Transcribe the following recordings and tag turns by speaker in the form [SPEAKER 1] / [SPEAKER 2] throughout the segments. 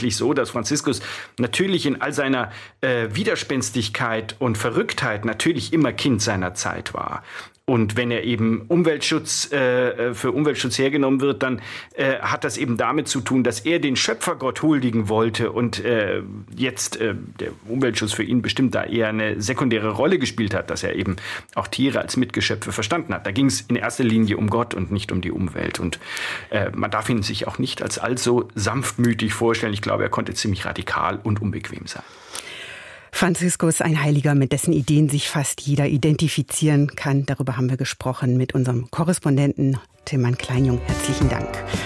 [SPEAKER 1] tatsächlich so, dass Franziskus natürlich in all seiner Widerspenstigkeit und Verrücktheit natürlich immer Kind seiner Zeit war. Und wenn er eben für Umweltschutz hergenommen wird, dann hat das eben damit zu tun, dass er den Schöpfergott huldigen wollte und jetzt der Umweltschutz für ihn bestimmt da eher eine sekundäre Rolle gespielt hat, dass er eben auch Tiere als Mitgeschöpfe verstanden hat. Da ging es in erster Linie um Gott und nicht um die Umwelt. Und man darf ihn sich auch nicht als allzu sanftmütig vorstellen. Ich glaube, er konnte ziemlich radikal und unbequem sein.
[SPEAKER 2] Franziskus, ein Heiliger, mit dessen Ideen sich fast jeder identifizieren kann. Darüber haben wir gesprochen mit unserem Korrespondenten Tilman Kleinjung. Herzlichen Dank.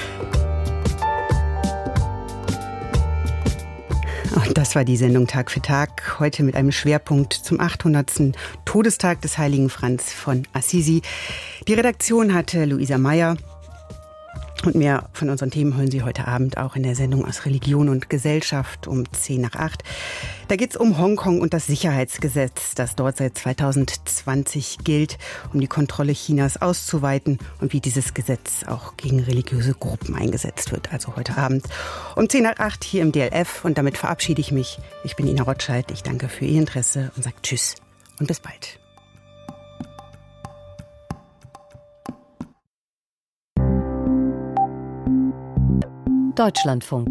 [SPEAKER 2] Und das war die Sendung Tag für Tag. Heute mit einem Schwerpunkt zum 800. Todestag des heiligen Franz von Assisi. Die Redaktion hatte Luisa Meyer. Und mehr von unseren Themen hören Sie heute Abend auch in der Sendung aus Religion und Gesellschaft um 7:50. Da geht es um Hongkong und das Sicherheitsgesetz, das dort seit 2020 gilt, um die Kontrolle Chinas auszuweiten und wie dieses Gesetz auch gegen religiöse Gruppen eingesetzt wird. Also heute Abend um 7:50 hier im DLF. Und damit verabschiede ich mich. Ich bin Ina Rotscheid. Ich danke für Ihr Interesse und sage Tschüss und bis bald.
[SPEAKER 3] Deutschlandfunk.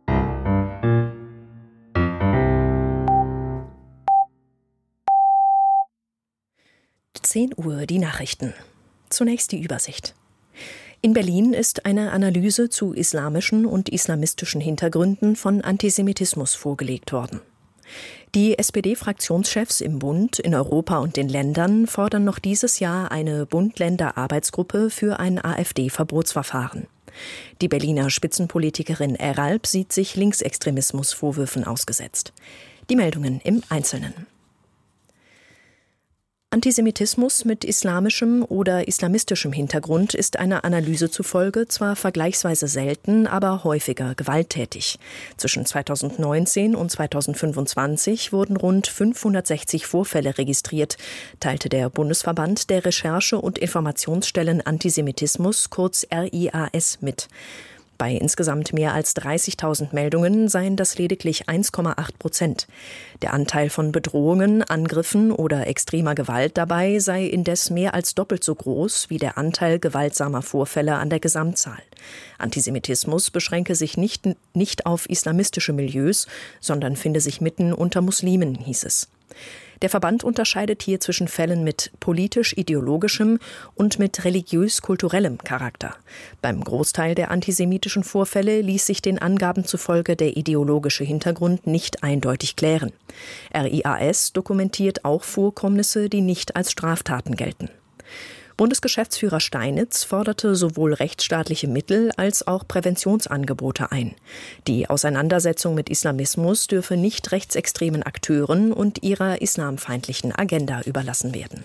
[SPEAKER 3] Uhr, die Nachrichten. Zunächst die Übersicht. In Berlin ist eine Analyse zu islamischen und islamistischen Hintergründen von Antisemitismus vorgelegt worden. Die SPD-Fraktionschefs im Bund, in Europa und den Ländern fordern noch dieses Jahr eine Bund-Länder-Arbeitsgruppe für ein AfD-Verbotsverfahren. Die Berliner Spitzenpolitikerin Eralp sieht sich Linksextremismusvorwürfen ausgesetzt. Die Meldungen im Einzelnen. Antisemitismus mit islamischem oder islamistischem Hintergrund ist einer Analyse zufolge zwar vergleichsweise selten, aber häufiger gewalttätig. Zwischen 2019 und 2025 wurden rund 560 Vorfälle registriert, teilte der Bundesverband der Recherche- und Informationsstellen Antisemitismus, kurz RIAS, mit. Bei insgesamt mehr als 30.000 Meldungen seien das lediglich 1,8%. Der Anteil von Bedrohungen, Angriffen oder extremer Gewalt dabei sei indes mehr als doppelt so groß wie der Anteil gewaltsamer Vorfälle an der Gesamtzahl. Antisemitismus beschränke sich nicht auf islamistische Milieus, sondern finde sich mitten unter Muslimen, hieß es. Der Verband unterscheidet hier zwischen Fällen mit politisch-ideologischem und mit religiös-kulturellem Charakter. Beim Großteil der antisemitischen Vorfälle ließ sich den Angaben zufolge der ideologische Hintergrund nicht eindeutig klären. RIAS dokumentiert auch Vorkommnisse, die nicht als Straftaten gelten. Bundesgeschäftsführer Steinitz forderte sowohl rechtsstaatliche Mittel als auch Präventionsangebote ein. Die Auseinandersetzung mit Islamismus dürfe nicht rechtsextremen Akteuren und ihrer islamfeindlichen Agenda überlassen werden.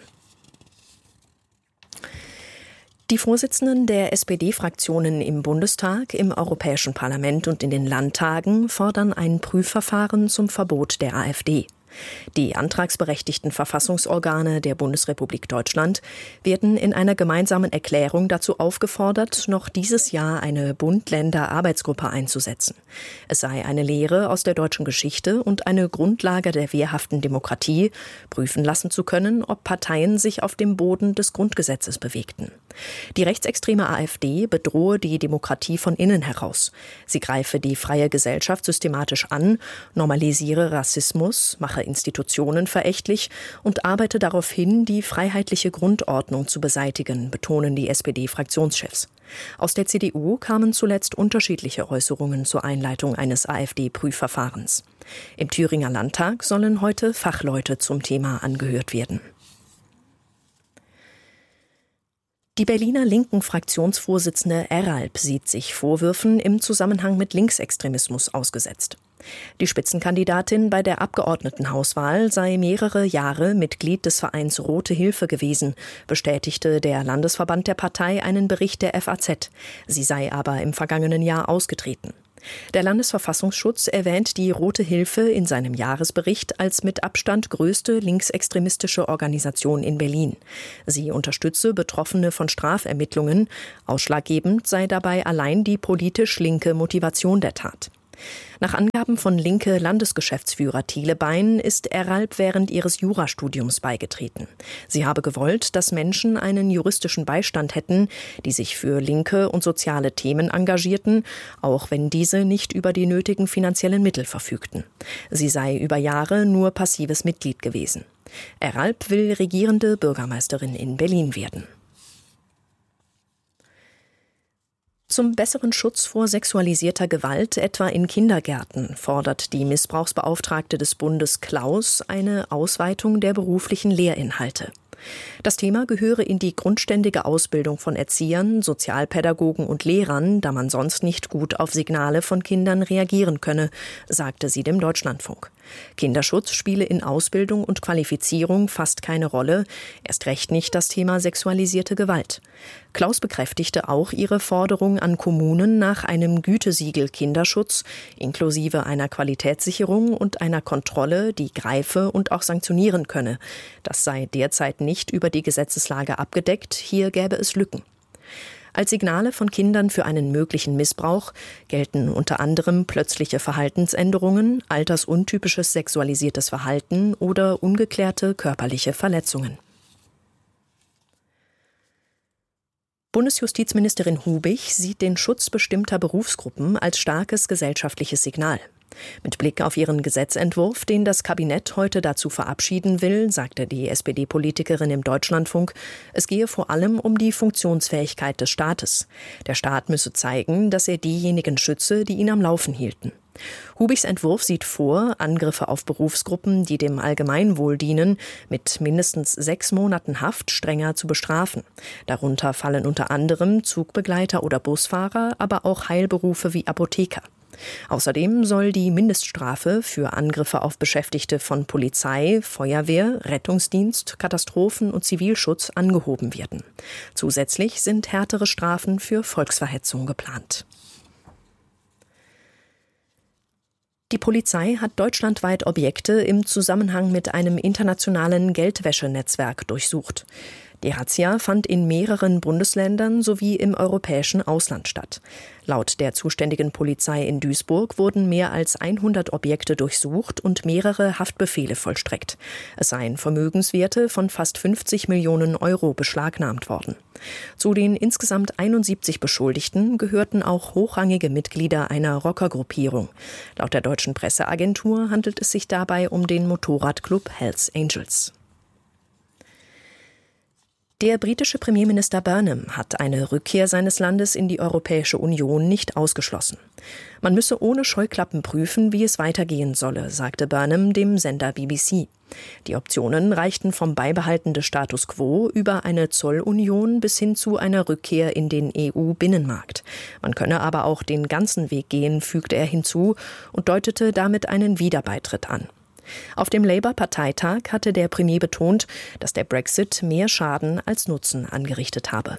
[SPEAKER 3] Die Vorsitzenden der SPD-Fraktionen im Bundestag, im Europäischen Parlament und in den Landtagen fordern ein Prüfverfahren zum Verbot der AfD. Die antragsberechtigten Verfassungsorgane der Bundesrepublik Deutschland werden in einer gemeinsamen Erklärung dazu aufgefordert, noch dieses Jahr eine Bund-Länder-Arbeitsgruppe einzusetzen. Es sei eine Lehre aus der deutschen Geschichte und eine Grundlage der wehrhaften Demokratie, prüfen lassen zu können, ob Parteien sich auf dem Boden des Grundgesetzes bewegten. Die rechtsextreme AfD bedrohe die Demokratie von innen heraus. Sie greife die freie Gesellschaft systematisch an, normalisiere Rassismus, mache Institutionen verächtlich und arbeite darauf hin, die freiheitliche Grundordnung zu beseitigen, betonen die SPD-Fraktionschefs. Aus der CDU kamen zuletzt unterschiedliche Äußerungen zur Einleitung eines AfD-Prüfverfahrens. Im Thüringer Landtag sollen heute Fachleute zum Thema angehört werden. Die Berliner linken Fraktionsvorsitzende Eralp sieht sich Vorwürfen im Zusammenhang mit Linksextremismus ausgesetzt. Die Spitzenkandidatin bei der Abgeordnetenhauswahl sei mehrere Jahre Mitglied des Vereins Rote Hilfe gewesen, bestätigte der Landesverband der Partei einen Bericht der FAZ. Sie sei aber im vergangenen Jahr ausgetreten. Der Landesverfassungsschutz erwähnt die Rote Hilfe in seinem Jahresbericht als mit Abstand größte linksextremistische Organisation in Berlin. Sie unterstütze Betroffene von Strafermittlungen. Ausschlaggebend sei dabei allein die politisch linke Motivation der Tat. Nach Angaben von Linke-Landesgeschäftsführer Thiele Bein ist Eralp während ihres Jurastudiums beigetreten. Sie habe gewollt, dass Menschen einen juristischen Beistand hätten, die sich für linke und soziale Themen engagierten, auch wenn diese nicht über die nötigen finanziellen Mittel verfügten. Sie sei über Jahre nur passives Mitglied gewesen. Eralp will regierende Bürgermeisterin in Berlin werden. Zum besseren Schutz vor sexualisierter Gewalt, etwa in Kindergärten, fordert die Missbrauchsbeauftragte des Bundes Klaus eine Ausweitung der beruflichen Lehrinhalte. Das Thema gehöre in die grundständige Ausbildung von Erziehern, Sozialpädagogen und Lehrern, da man sonst nicht gut auf Signale von Kindern reagieren könne, sagte sie dem Deutschlandfunk. Kinderschutz spiele in Ausbildung und Qualifizierung fast keine Rolle, erst recht nicht das Thema sexualisierte Gewalt. Klaus bekräftigte auch ihre Forderung an Kommunen nach einem Gütesiegel Kinderschutz, inklusive einer Qualitätssicherung und einer Kontrolle, die greife und auch sanktionieren könne. Das sei derzeit nicht über die Gesetzeslage abgedeckt, hier gäbe es Lücken. Als Signale von Kindern für einen möglichen Missbrauch gelten unter anderem plötzliche Verhaltensänderungen, altersuntypisches sexualisiertes Verhalten oder ungeklärte körperliche Verletzungen. Bundesjustizministerin Hubich sieht den Schutz bestimmter Berufsgruppen als starkes gesellschaftliches Signal. Mit Blick auf ihren Gesetzentwurf, den das Kabinett heute dazu verabschieden will, sagte die SPD-Politikerin im Deutschlandfunk, es gehe vor allem um die Funktionsfähigkeit des Staates. Der Staat müsse zeigen, dass er diejenigen schütze, die ihn am Laufen hielten. Hubichs Entwurf sieht vor, Angriffe auf Berufsgruppen, die dem Allgemeinwohl dienen, mit mindestens 6 Monaten Haft strenger zu bestrafen. Darunter fallen unter anderem Zugbegleiter oder Busfahrer, aber auch Heilberufe wie Apotheker. Außerdem soll die Mindeststrafe für Angriffe auf Beschäftigte von Polizei, Feuerwehr, Rettungsdienst, Katastrophen- und Zivilschutz angehoben werden. Zusätzlich sind härtere Strafen für Volksverhetzung geplant. Die Polizei hat deutschlandweit Objekte im Zusammenhang mit einem internationalen Geldwäschenetzwerk durchsucht. Die Razzia fand in mehreren Bundesländern sowie im europäischen Ausland statt. Laut der zuständigen Polizei in Duisburg wurden mehr als 100 Objekte durchsucht und mehrere Haftbefehle vollstreckt. Es seien Vermögenswerte von fast 50 Millionen Euro beschlagnahmt worden. Zu den insgesamt 71 Beschuldigten gehörten auch hochrangige Mitglieder einer Rockergruppierung. Laut der deutschen Presseagentur handelt es sich dabei um den Motorradclub Hells Angels. Der britische Premierminister Burnham hat eine Rückkehr seines Landes in die Europäische Union nicht ausgeschlossen. Man müsse ohne Scheuklappen prüfen, wie es weitergehen solle, sagte Burnham dem Sender BBC. Die Optionen reichten vom Beibehalten des Status quo über eine Zollunion bis hin zu einer Rückkehr in den EU-Binnenmarkt. Man könne aber auch den ganzen Weg gehen, fügte er hinzu und deutete damit einen Wiederbeitritt an. Auf dem Labour-Parteitag hatte der Premier betont, dass der Brexit mehr Schaden als Nutzen angerichtet habe.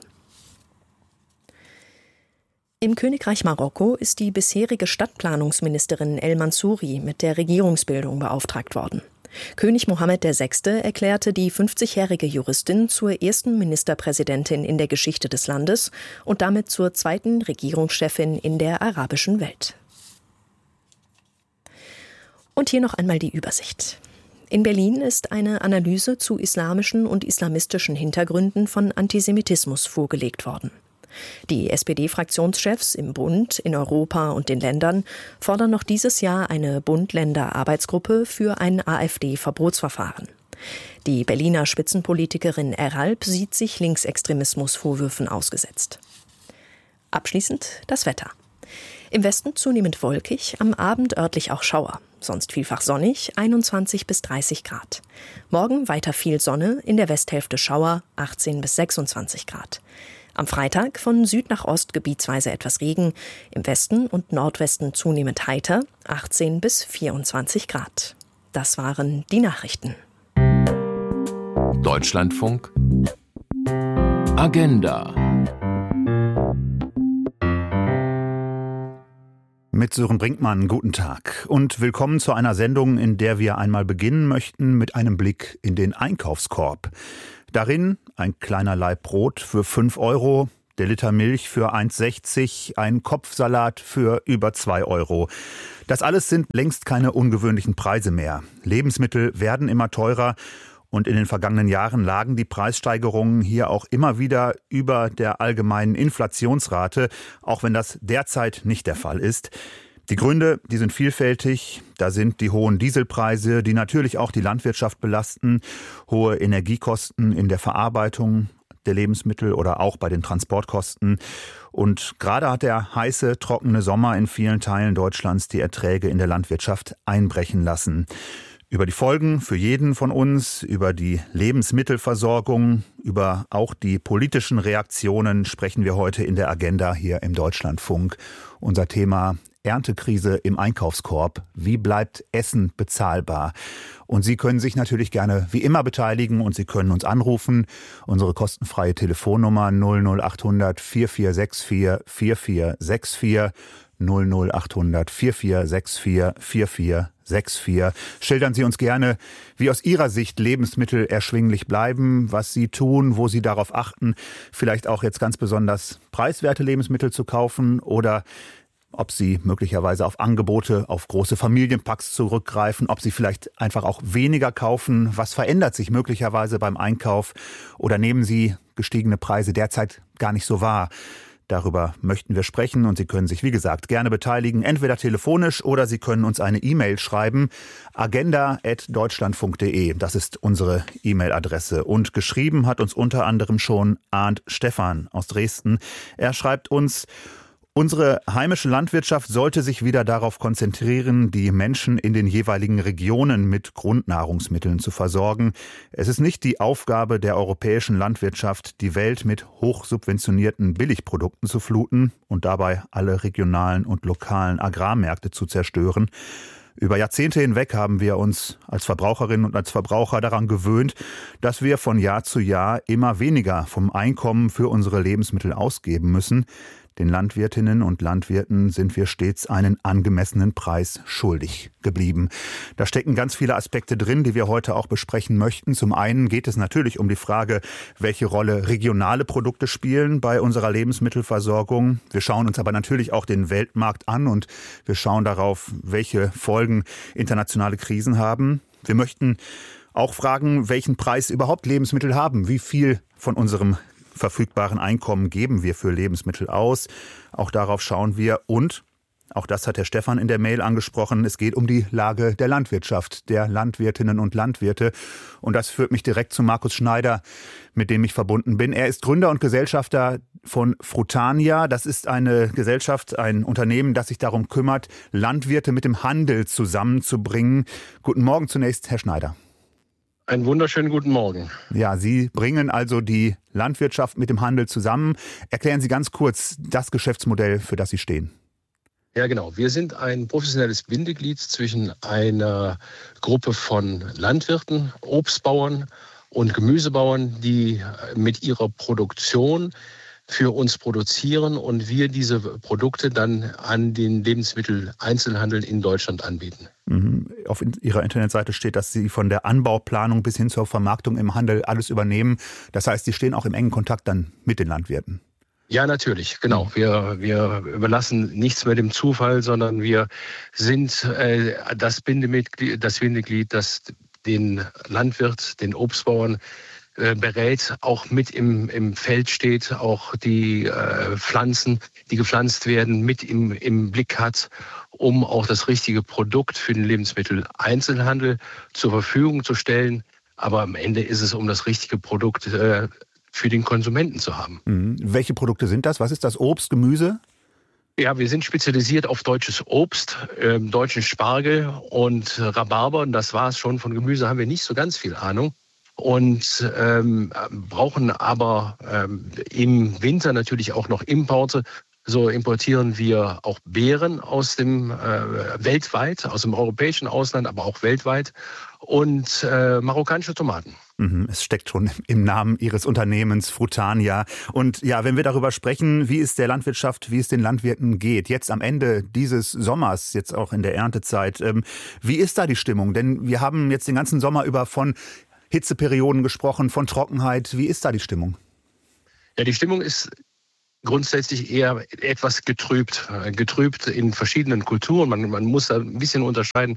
[SPEAKER 3] Im Königreich Marokko ist die bisherige Stadtplanungsministerin El Mansouri mit der Regierungsbildung beauftragt worden. König Mohammed VI. Erklärte die 50-jährige Juristin zur ersten Ministerpräsidentin in der Geschichte des Landes und damit zur zweiten Regierungschefin in der arabischen Welt. Und hier noch einmal die Übersicht. In Berlin ist eine Analyse zu islamischen und islamistischen Hintergründen von Antisemitismus vorgelegt worden. Die SPD-Fraktionschefs im Bund, in Europa und den Ländern fordern noch dieses Jahr eine Bund-Länder-Arbeitsgruppe für ein AfD-Verbotsverfahren. Die Berliner Spitzenpolitikerin Eralp sieht sich Linksextremismusvorwürfen ausgesetzt. Abschließend das Wetter. Im Westen zunehmend wolkig, am Abend örtlich auch Schauer. Sonst vielfach sonnig, 21 bis 30 Grad. Morgen weiter viel Sonne, in der Westhälfte Schauer, 18 bis 26 Grad. Am Freitag von Süd nach Ost gebietsweise etwas Regen, im Westen und Nordwesten zunehmend heiter, 18 bis 24 Grad. Das waren die Nachrichten.
[SPEAKER 4] Deutschlandfunk Agenda.
[SPEAKER 5] Mit Sören Brinkmann, guten Tag und willkommen zu einer Sendung, in der wir einmal beginnen möchten mit einem Blick in den Einkaufskorb. Darin ein kleiner Laib Brot für 5 Euro, der Liter Milch für 1,60, ein Kopfsalat für über 2 Euro. Das alles sind längst keine ungewöhnlichen Preise mehr. Lebensmittel werden immer teurer und in den vergangenen Jahren lagen die Preissteigerungen hier auch immer wieder über der allgemeinen Inflationsrate, auch wenn das derzeit nicht der Fall ist. Die Gründe, die sind vielfältig. Da sind die hohen Dieselpreise, die natürlich auch die Landwirtschaft belasten, hohe Energiekosten in der Verarbeitung der Lebensmittel oder auch bei den Transportkosten. Und gerade hat der heiße, trockene Sommer in vielen Teilen Deutschlands die Erträge in der Landwirtschaft einbrechen lassen. Über die Folgen für jeden von uns, über die Lebensmittelversorgung, über auch die politischen Reaktionen sprechen wir heute in der Agenda hier im Deutschlandfunk. Unser Thema: Erntekrise im Einkaufskorb. Wie bleibt Essen bezahlbar? Und Sie können sich natürlich gerne wie immer beteiligen und Sie können uns anrufen. Unsere kostenfreie Telefonnummer 00800 4464 4464 00800 4464 4464. Schildern Sie uns gerne, wie aus Ihrer Sicht Lebensmittel erschwinglich bleiben, was Sie tun, wo Sie darauf achten, vielleicht auch jetzt ganz besonders preiswerte Lebensmittel zu kaufen oder ob Sie möglicherweise auf Angebote, auf große Familienpacks zurückgreifen, ob Sie vielleicht einfach auch weniger kaufen. Was verändert sich möglicherweise beim Einkauf? Oder nehmen Sie gestiegene Preise derzeit gar nicht so wahr? Darüber möchten wir sprechen und Sie können sich, wie gesagt, gerne beteiligen, entweder telefonisch oder Sie können uns eine E-Mail schreiben, agenda@deutschlandfunk.de. Das ist unsere E-Mail-Adresse. Und geschrieben hat uns unter anderem schon Arndt Stephan aus Dresden. Er schreibt uns: Unsere heimische Landwirtschaft sollte sich wieder darauf konzentrieren, die Menschen in den jeweiligen Regionen mit Grundnahrungsmitteln zu versorgen. Es ist nicht die Aufgabe der europäischen Landwirtschaft, die Welt mit hochsubventionierten Billigprodukten zu fluten und dabei alle regionalen und lokalen Agrarmärkte zu zerstören. Über Jahrzehnte hinweg haben wir uns als Verbraucherinnen und als Verbraucher daran gewöhnt, dass wir von Jahr zu Jahr immer weniger vom Einkommen für unsere Lebensmittel ausgeben müssen. Den Landwirtinnen und Landwirten sind wir stets einen angemessenen Preis schuldig geblieben. Da stecken ganz viele Aspekte drin, die wir heute auch besprechen möchten. Zum einen geht es natürlich um die Frage, welche Rolle regionale Produkte spielen bei unserer Lebensmittelversorgung. Wir schauen uns aber natürlich auch den Weltmarkt an und wir schauen darauf, welche Folgen internationale Krisen haben. Wir möchten auch fragen, welchen Preis überhaupt Lebensmittel haben. Wie viel von unserem verfügbaren Einkommen geben wir für Lebensmittel aus? Auch darauf schauen wir. Und, auch das hat Herr Stephan in der Mail angesprochen, es geht um die Lage der Landwirtschaft, der Landwirtinnen und Landwirte. Und das führt mich direkt zu Markus Schneider, mit dem ich verbunden bin. Er ist Gründer und Gesellschafter von Frutania. Das ist eine Gesellschaft, ein Unternehmen, das sich darum kümmert, Landwirte mit dem Handel zusammenzubringen. Guten Morgen zunächst, Herr Schneider.
[SPEAKER 4] Einen wunderschönen guten Morgen.
[SPEAKER 5] Ja, Sie bringen also die Landwirtschaft mit dem Handel zusammen. Erklären Sie ganz kurz das Geschäftsmodell, für das Sie stehen.
[SPEAKER 4] Ja, genau. Wir sind ein professionelles Bindeglied zwischen einer Gruppe von Landwirten, Obstbauern und Gemüsebauern, die mit ihrer Produktion für uns produzieren und wir diese Produkte dann an den Lebensmitteleinzelhandel in Deutschland anbieten.
[SPEAKER 5] Auf Ihrer Internetseite steht, dass Sie von der Anbauplanung bis hin zur Vermarktung im Handel alles übernehmen. Das heißt, Sie stehen auch im engen Kontakt dann mit den Landwirten.
[SPEAKER 4] Ja, natürlich, genau. Wir überlassen nichts mehr dem Zufall, sondern wir sind das Bindeglied, das den Landwirt, den Obstbauern berät, auch mit im Feld steht, auch die Pflanzen, die gepflanzt werden, mit im Blick hat, um auch das richtige Produkt für den Lebensmitteleinzelhandel zur Verfügung zu stellen. Aber am Ende ist es, um das richtige Produkt für den Konsumenten zu haben.
[SPEAKER 5] Welche Produkte sind das? Was ist das? Obst, Gemüse?
[SPEAKER 4] Ja, wir sind spezialisiert auf deutsches Obst, deutschen Spargel und Rhabarber. Und das war es schon. Von Gemüse haben wir nicht so ganz viel Ahnung. Und brauchen aber im Winter natürlich auch noch Importe. So importieren wir auch Beeren aus dem weltweit, aus dem europäischen Ausland, aber auch weltweit und marokkanische Tomaten.
[SPEAKER 5] Es steckt schon im Namen Ihres Unternehmens Frutania. Und ja, wenn wir darüber sprechen, wie es der Landwirtschaft, wie es den Landwirten geht, jetzt am Ende dieses Sommers, jetzt auch in der Erntezeit, wie ist da die Stimmung? Denn wir haben jetzt den ganzen Sommer über von Hitzeperioden gesprochen, von Trockenheit. Wie ist da die Stimmung?
[SPEAKER 4] Ja, die Stimmung ist grundsätzlich eher etwas getrübt in verschiedenen Kulturen. Man muss da ein bisschen unterscheiden,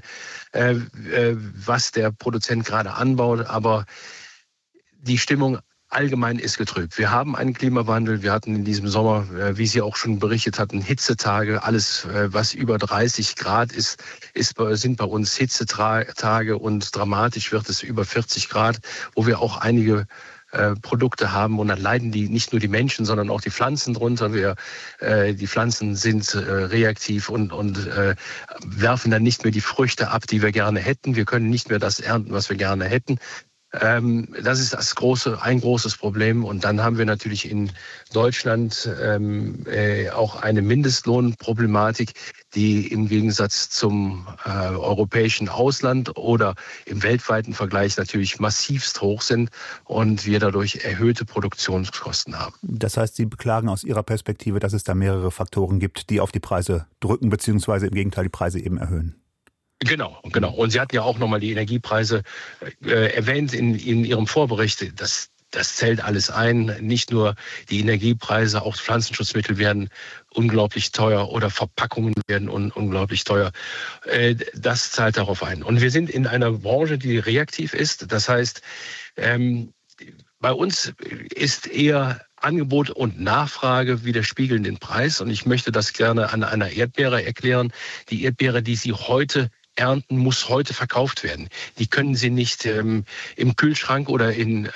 [SPEAKER 4] was der Produzent gerade anbaut, aber die Stimmung allgemein ist getrübt. Wir haben einen Klimawandel. Wir hatten in diesem Sommer, wie Sie auch schon berichtet hatten, Hitzetage. Alles, was über 30 Grad ist, sind bei uns Hitzetage, und dramatisch wird es über 40 Grad, wo wir auch einige Produkte haben, und dann leiden nicht nur die Menschen, sondern auch die Pflanzen drunter. Die Pflanzen sind reaktiv und werfen dann nicht mehr die Früchte ab, die wir gerne hätten. Wir können nicht mehr das ernten, was wir gerne hätten. Das ist ein großes Problem. Und dann haben wir natürlich in Deutschland auch eine Mindestlohnproblematik, die im Gegensatz zum europäischen Ausland oder im weltweiten Vergleich natürlich massivst hoch sind und wir dadurch erhöhte Produktionskosten haben.
[SPEAKER 5] Das heißt, Sie beklagen aus Ihrer Perspektive, dass es da mehrere Faktoren gibt, die auf die Preise drücken, beziehungsweise im Gegenteil die Preise eben erhöhen.
[SPEAKER 4] Genau. Und Sie hatten ja auch nochmal die Energiepreise erwähnt in Ihrem Vorbericht. Das zählt alles ein. Nicht nur die Energiepreise, auch Pflanzenschutzmittel werden unglaublich teuer oder Verpackungen werden unglaublich teuer. Das zahlt darauf ein. Und wir sind in einer Branche, die reaktiv ist. Das heißt, bei uns ist eher Angebot und Nachfrage widerspiegeln den Preis. Und ich möchte das gerne an einer Erdbeere erklären. Die Erdbeere, die Sie heute ernten, muss heute verkauft werden. Die können Sie nicht im Kühlschrank oder in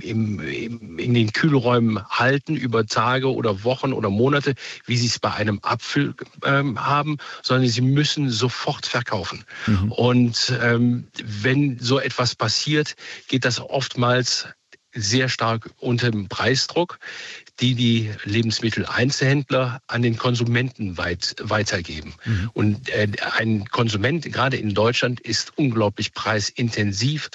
[SPEAKER 4] den Kühlräumen halten über Tage oder Wochen oder Monate, wie Sie es bei einem Apfel haben, sondern Sie müssen sofort verkaufen. Mhm. Und wenn so etwas passiert, geht das oftmals sehr stark unter dem Preisdruck, die Lebensmitteleinzelhändler an den Konsumenten weitergeben. Mhm. Und ein Konsument, gerade in Deutschland, ist unglaublich preisintensiv.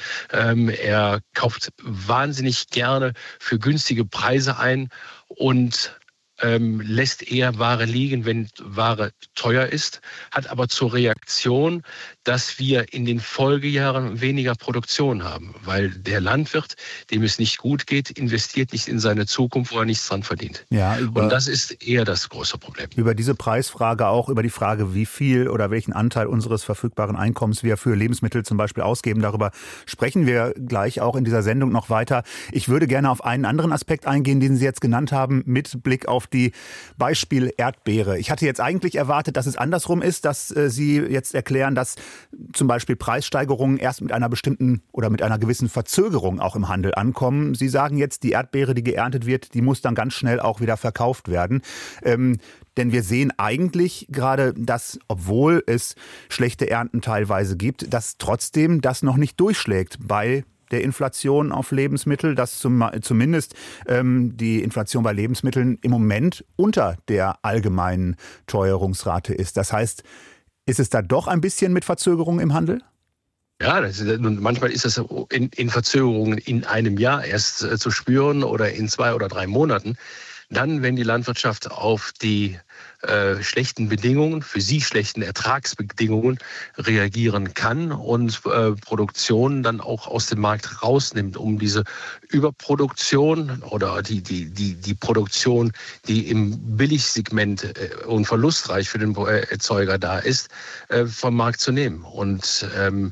[SPEAKER 4] Er kauft wahnsinnig gerne für günstige Preise ein und lässt eher Ware liegen, wenn Ware teuer ist, hat aber zur Reaktion, dass wir in den Folgejahren weniger Produktion haben, weil der Landwirt, dem es nicht gut geht, investiert nicht in seine Zukunft, wo er nichts dran verdient. Ja, und das ist eher das große Problem.
[SPEAKER 5] Über diese Preisfrage, auch über die Frage, wie viel oder welchen Anteil unseres verfügbaren Einkommens wir für Lebensmittel zum Beispiel ausgeben, darüber sprechen wir gleich auch in dieser Sendung noch weiter. Ich würde gerne auf einen anderen Aspekt eingehen, den Sie jetzt genannt haben, mit Blick auf die Beispiel Erdbeere. Ich hatte jetzt eigentlich erwartet, dass es andersrum ist, dass Sie jetzt erklären, dass zum Beispiel Preissteigerungen erst mit einer bestimmten oder mit einer gewissen Verzögerung auch im Handel ankommen. Sie sagen jetzt, die Erdbeere, die geerntet wird, die muss dann ganz schnell auch wieder verkauft werden. Denn wir sehen eigentlich gerade, dass, obwohl es schlechte Ernten teilweise gibt, dass trotzdem das noch nicht durchschlägt bei der Inflation auf Lebensmittel, dass zumindest die Inflation bei Lebensmitteln im Moment unter der allgemeinen Teuerungsrate ist. Das heißt, ist es da doch ein bisschen mit Verzögerung im Handel?
[SPEAKER 4] Ja, manchmal ist das in Verzögerungen in einem Jahr erst zu spüren oder in 2 oder 3 Monaten. Dann, wenn die Landwirtschaft auf die schlechten Bedingungen, für sie schlechten Ertragsbedingungen reagieren kann und Produktion dann auch aus dem Markt rausnimmt, um diese Überproduktion oder die Produktion, die im Billigsegment und verlustreich für den Erzeuger da ist, vom Markt zu nehmen. Und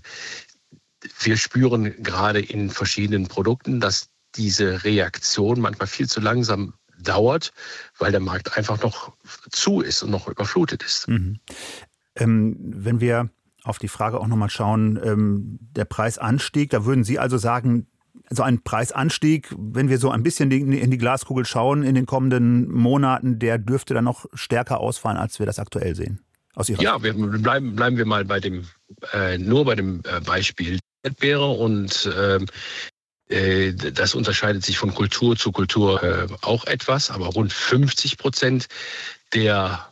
[SPEAKER 4] wir spüren gerade in verschiedenen Produkten, dass diese Reaktion manchmal viel zu langsam dauert, weil der Markt einfach noch zu ist und noch überflutet ist.
[SPEAKER 5] Mhm. Wenn wir auf die Frage auch nochmal schauen, der Preisanstieg, da würden Sie also sagen, so ein Preisanstieg, wenn wir so ein bisschen in die Glaskugel schauen in den kommenden Monaten, der dürfte dann noch stärker ausfallen, als wir das aktuell sehen? Aus Ihrer Sicht?
[SPEAKER 4] Bleiben wir mal bei dem Beispiel Erdbeere und das unterscheidet sich von Kultur zu Kultur auch etwas, aber rund 50% der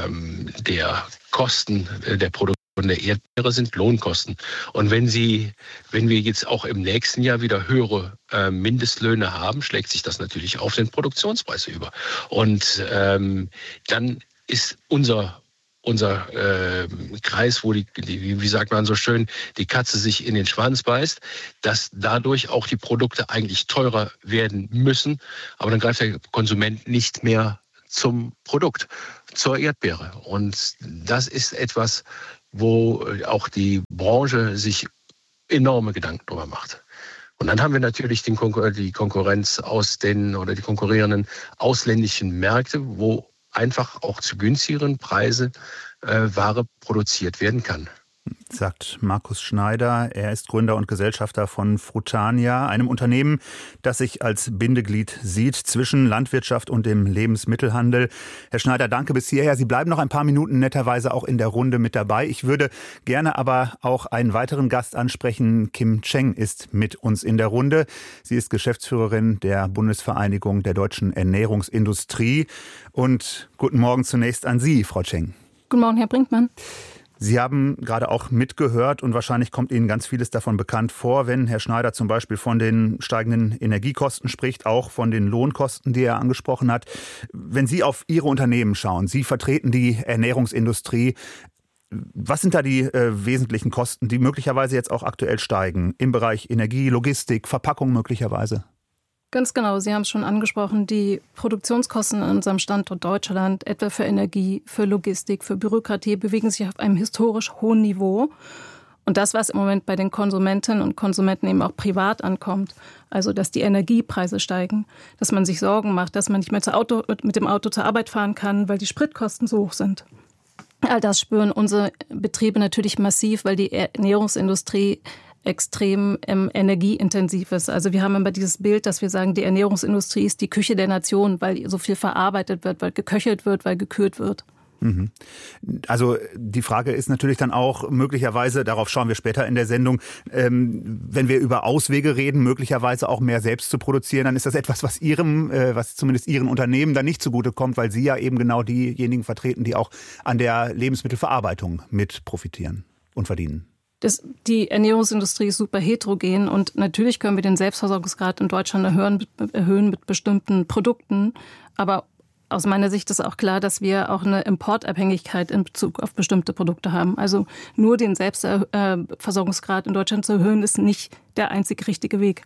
[SPEAKER 4] Kosten der Produktion der Erdbeere sind Lohnkosten. Und wenn wir jetzt auch im nächsten Jahr wieder höhere Mindestlöhne haben, schlägt sich das natürlich auf den Produktionspreis über. Und dann ist unser Kreis, wo wie sagt man so schön, die Katze sich in den Schwanz beißt, dass dadurch auch die Produkte eigentlich teurer werden müssen. Aber dann greift der Konsument nicht mehr zum Produkt, zur Erdbeere. Und das ist etwas, wo auch die Branche sich enorme Gedanken darüber macht. Und dann haben wir natürlich die Konkurrenz die konkurrierenden ausländischen Märkte, wo einfach auch zu günstigeren Preisen Ware produziert werden kann.
[SPEAKER 5] Sagt Markus Schneider. Er ist Gründer und Gesellschafter von Frutania, einem Unternehmen, das sich als Bindeglied sieht zwischen Landwirtschaft und dem Lebensmittelhandel. Herr Schneider, danke bis hierher. Sie bleiben noch ein paar Minuten netterweise auch in der Runde mit dabei. Ich würde gerne aber auch einen weiteren Gast ansprechen. Kim Cheng ist mit uns in der Runde. Sie ist Geschäftsführerin der Bundesvereinigung der deutschen Ernährungsindustrie. Und guten Morgen zunächst an Sie, Frau Cheng.
[SPEAKER 6] Guten Morgen, Herr Brinkmann.
[SPEAKER 5] Sie haben gerade auch mitgehört und wahrscheinlich kommt Ihnen ganz vieles davon bekannt vor, wenn Herr Schneider zum Beispiel von den steigenden Energiekosten spricht, auch von den Lohnkosten, die er angesprochen hat. Wenn Sie auf Ihre Unternehmen schauen, Sie vertreten die Ernährungsindustrie, was sind da die wesentlichen Kosten, die möglicherweise jetzt auch aktuell steigen im Bereich Energie, Logistik, Verpackung möglicherweise?
[SPEAKER 6] Ganz genau, Sie haben es schon angesprochen, die Produktionskosten an unserem Standort Deutschland, etwa für Energie, für Logistik, für Bürokratie, bewegen sich auf einem historisch hohen Niveau. Und das, was im Moment bei den Konsumentinnen und Konsumenten eben auch privat ankommt, also dass die Energiepreise steigen, dass man sich Sorgen macht, dass man nicht mehr mit dem Auto zur Arbeit fahren kann, weil die Spritkosten so hoch sind. All das spüren unsere Betriebe natürlich massiv, weil die Ernährungsindustrie extrem energieintensiv ist. Also wir haben immer dieses Bild, dass wir sagen, die Ernährungsindustrie ist die Küche der Nation, weil so viel verarbeitet wird, weil geköchelt wird, weil gekühlt wird.
[SPEAKER 5] Also die Frage ist natürlich dann auch möglicherweise, darauf schauen wir später in der Sendung, wenn wir über Auswege reden, möglicherweise auch mehr selbst zu produzieren, dann ist das etwas, was zumindest Ihren Unternehmen dann nicht zugutekommt, weil Sie ja eben genau diejenigen vertreten, die auch an der Lebensmittelverarbeitung mit profitieren und verdienen.
[SPEAKER 6] Die Ernährungsindustrie ist super heterogen und natürlich können wir den Selbstversorgungsgrad in Deutschland erhöhen mit bestimmten Produkten. Aber aus meiner Sicht ist auch klar, dass wir auch eine Importabhängigkeit in Bezug auf bestimmte Produkte haben. Also nur den Selbstversorgungsgrad in Deutschland zu erhöhen, ist nicht der einzig richtige Weg.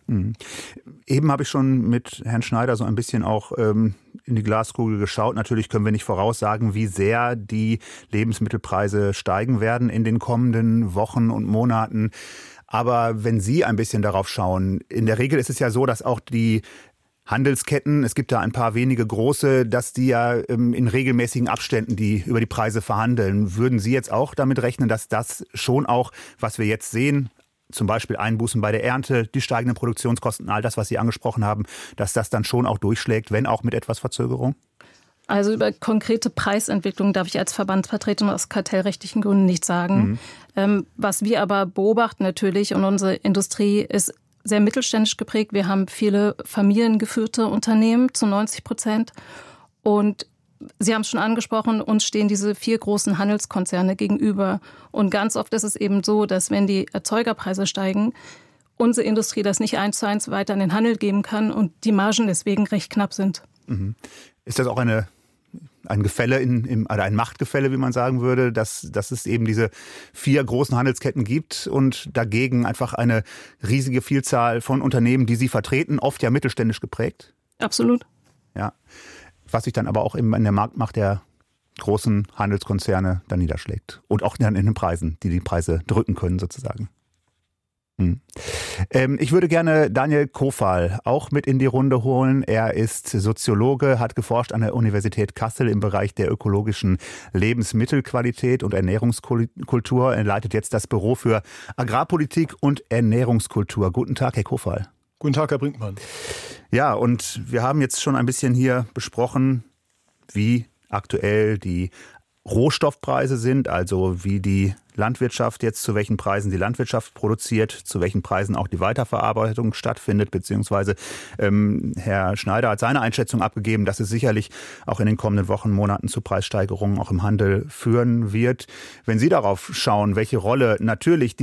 [SPEAKER 5] Eben habe ich schon mit Herrn Schneider so ein bisschen auch in die Glaskugel geschaut. Natürlich können wir nicht voraussagen, wie sehr die Lebensmittelpreise steigen werden in den kommenden Wochen und Monaten. Aber wenn Sie ein bisschen darauf schauen, in der Regel ist es ja so, dass auch die Handelsketten, es gibt da ein paar wenige große, dass die ja in regelmäßigen Abständen über die Preise verhandeln. Würden Sie jetzt auch damit rechnen, dass das schon auch, was wir jetzt sehen, zum Beispiel Einbußen bei der Ernte, die steigenden Produktionskosten, all das, was Sie angesprochen haben, dass das dann schon auch durchschlägt, wenn auch mit etwas Verzögerung?
[SPEAKER 6] Also über konkrete Preisentwicklung darf ich als Verbandsvertretung aus kartellrechtlichen Gründen nichts sagen. Was wir aber beobachten natürlich, und unsere Industrie ist sehr mittelständisch geprägt. Wir haben viele familiengeführte Unternehmen zu 90%. Und Sie haben es schon angesprochen, uns stehen diese 4 großen Handelskonzerne gegenüber. Und ganz oft ist es eben so, dass wenn die Erzeugerpreise steigen, unsere Industrie das nicht 1:1 weiter an den Handel geben kann und die Margen deswegen recht knapp sind.
[SPEAKER 5] Ist das auch ein Gefälle oder ein Machtgefälle, wie man sagen würde, dass es eben diese 4 großen Handelsketten gibt und dagegen einfach eine riesige Vielzahl von Unternehmen, die Sie vertreten, oft ja mittelständisch geprägt?
[SPEAKER 6] Absolut.
[SPEAKER 5] Ja. Was sich dann aber auch in der Marktmacht der großen Handelskonzerne dann niederschlägt. Und auch dann in den Preisen, die Preise drücken können sozusagen. Ich würde gerne Daniel Kofal auch mit in die Runde holen. Er ist Soziologe, hat geforscht an der Universität Kassel im Bereich der ökologischen Lebensmittelqualität und Ernährungskultur. Er leitet jetzt das Büro für Agrarpolitik und Ernährungskultur. Guten Tag, Herr Kofal.
[SPEAKER 7] Guten Tag, Herr Brinkmann.
[SPEAKER 5] Ja, und wir haben jetzt schon ein bisschen hier besprochen, wie aktuell die Rohstoffpreise sind, also wie die Landwirtschaft jetzt, zu welchen Preisen die Landwirtschaft produziert, zu welchen Preisen auch die Weiterverarbeitung stattfindet, beziehungsweise Herr Schneider hat seine Einschätzung abgegeben, dass es sicherlich auch in den kommenden Wochen, Monaten zu Preissteigerungen auch im Handel führen wird. Wenn Sie darauf schauen, welche Rolle natürlich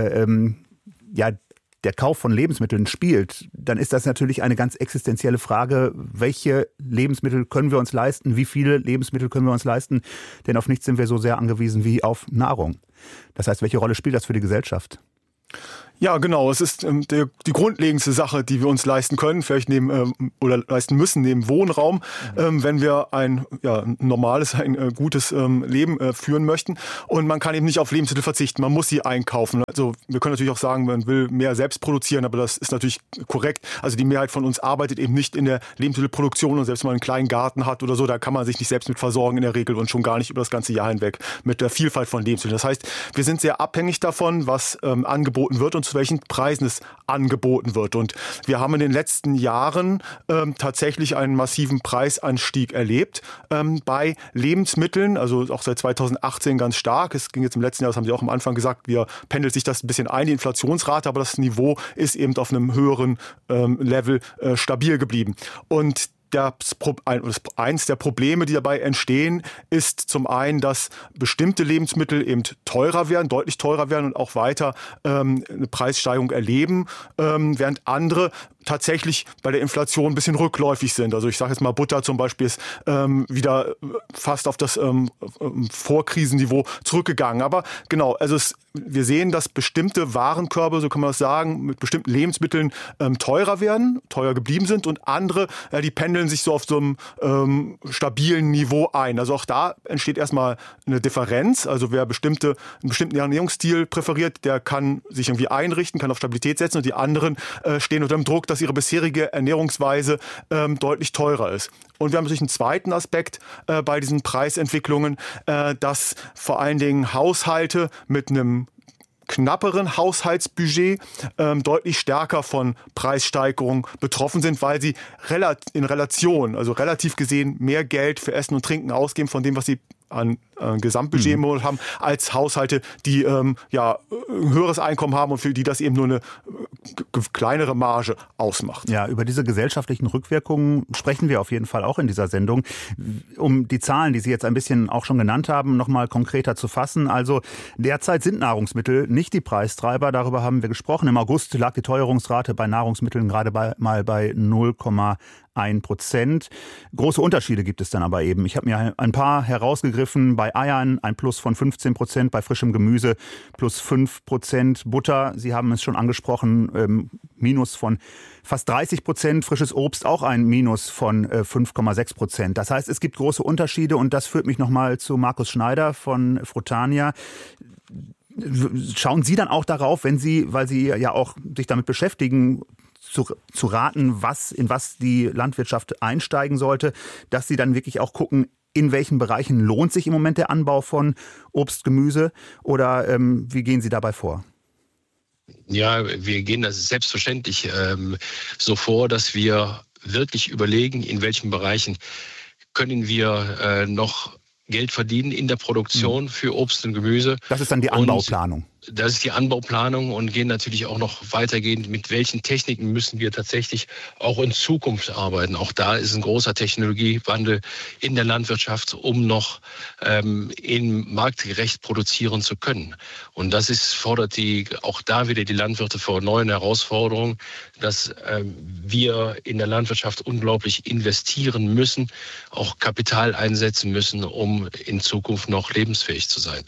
[SPEAKER 5] der Kauf von Lebensmitteln spielt, dann ist das natürlich eine ganz existenzielle Frage. Welche Lebensmittel können wir uns leisten? Wie viele Lebensmittel können wir uns leisten? Denn auf nichts sind wir so sehr angewiesen wie auf Nahrung. Das heißt, welche Rolle spielt das für die Gesellschaft?
[SPEAKER 7] Ja, genau. Es ist die grundlegendste Sache, die wir uns leisten können, vielleicht oder leisten müssen neben Wohnraum, wenn wir ein normales, ein gutes Leben führen möchten. Und man kann eben nicht auf Lebensmittel verzichten. Man muss sie einkaufen. Also wir können natürlich auch sagen, man will mehr selbst produzieren, aber das ist natürlich korrekt. Also die Mehrheit von uns arbeitet eben nicht in der Lebensmittelproduktion, und selbst wenn man einen kleinen Garten hat oder so, da kann man sich nicht selbst mit versorgen in der Regel und schon gar nicht über das ganze Jahr hinweg mit der Vielfalt von Lebensmitteln. Das heißt, wir sind sehr abhängig davon, was angeboten wird und zu welchen Preisen es angeboten wird. Und wir haben in den letzten Jahren tatsächlich einen massiven Preisanstieg erlebt bei Lebensmitteln, also auch seit 2018 ganz stark. Es ging jetzt im letzten Jahr, das haben Sie auch am Anfang gesagt, pendelt sich das ein bisschen ein, die Inflationsrate, aber das Niveau ist eben auf einem höheren Level stabil geblieben. Und eins der Probleme, die dabei entstehen, ist zum einen, dass bestimmte Lebensmittel eben teurer werden, deutlich teurer werden und auch weiter eine Preissteigerung erleben, während andere tatsächlich bei der Inflation ein bisschen rückläufig sind. Also ich sage jetzt mal, Butter zum Beispiel ist wieder fast auf das Vorkrisenniveau zurückgegangen. Aber genau, also wir sehen, dass bestimmte Warenkörbe, so kann man das sagen, mit bestimmten Lebensmitteln teurer geblieben sind, und andere, die pendeln sich so auf so einem stabilen Niveau ein. Also auch da entsteht erstmal eine Differenz. Also wer einen bestimmten Ernährungsstil präferiert, der kann sich irgendwie einrichten, kann auf Stabilität setzen, und die anderen stehen unter dem Druck, dass ihre bisherige Ernährungsweise deutlich teurer ist. Und wir haben natürlich einen zweiten Aspekt bei diesen Preisentwicklungen, dass vor allen Dingen Haushalte mit einem knapperen Haushaltsbudget deutlich stärker von Preissteigerungen betroffen sind, weil sie in Relation, also relativ gesehen, mehr Geld für Essen und Trinken ausgeben von dem, was sie an Gesamtbudget im Monat haben, als Haushalte, die ein höheres Einkommen haben und für die das eben nur eine kleinere Marge ausmacht.
[SPEAKER 5] Ja, über diese gesellschaftlichen Rückwirkungen sprechen wir auf jeden Fall auch in dieser Sendung. Um die Zahlen, die Sie jetzt ein bisschen auch schon genannt haben, noch mal konkreter zu fassen. Also derzeit sind Nahrungsmittel nicht die Preistreiber, darüber haben wir gesprochen. Im August lag die Teuerungsrate bei Nahrungsmitteln gerade mal bei 0,1%. Große Unterschiede gibt es dann aber eben. Ich habe mir ein paar herausgegriffen. Bei Eiern ein Plus von 15%, bei frischem Gemüse plus 5%. Butter, Sie haben es schon angesprochen, Minus von fast 30%. Frisches Obst auch ein Minus von 5,6%. Das heißt, es gibt große Unterschiede, und das führt mich nochmal zu Markus Schneider von Frutania. Schauen Sie dann auch darauf, weil Sie ja auch sich damit beschäftigen, zu raten, in was die Landwirtschaft einsteigen sollte, dass Sie dann wirklich auch gucken, in welchen Bereichen lohnt sich im Moment der Anbau von Obst, Gemüse, oder wie gehen Sie dabei vor?
[SPEAKER 4] Ja, wir gehen das selbstverständlich so vor, dass wir wirklich überlegen, in welchen Bereichen können wir noch Geld verdienen in der Produktion für Obst und Gemüse.
[SPEAKER 5] Das ist dann die Anbauplanung.
[SPEAKER 4] Das ist die Anbauplanung, und gehen natürlich auch noch weitergehend, mit welchen Techniken müssen wir tatsächlich auch in Zukunft arbeiten. Auch da ist ein großer Technologiewandel in der Landwirtschaft, um noch marktgerecht produzieren zu können. Und das fordert auch da wieder die Landwirte vor neuen Herausforderungen, dass wir in der Landwirtschaft unglaublich investieren müssen, auch Kapital einsetzen müssen, um in Zukunft noch lebensfähig zu sein.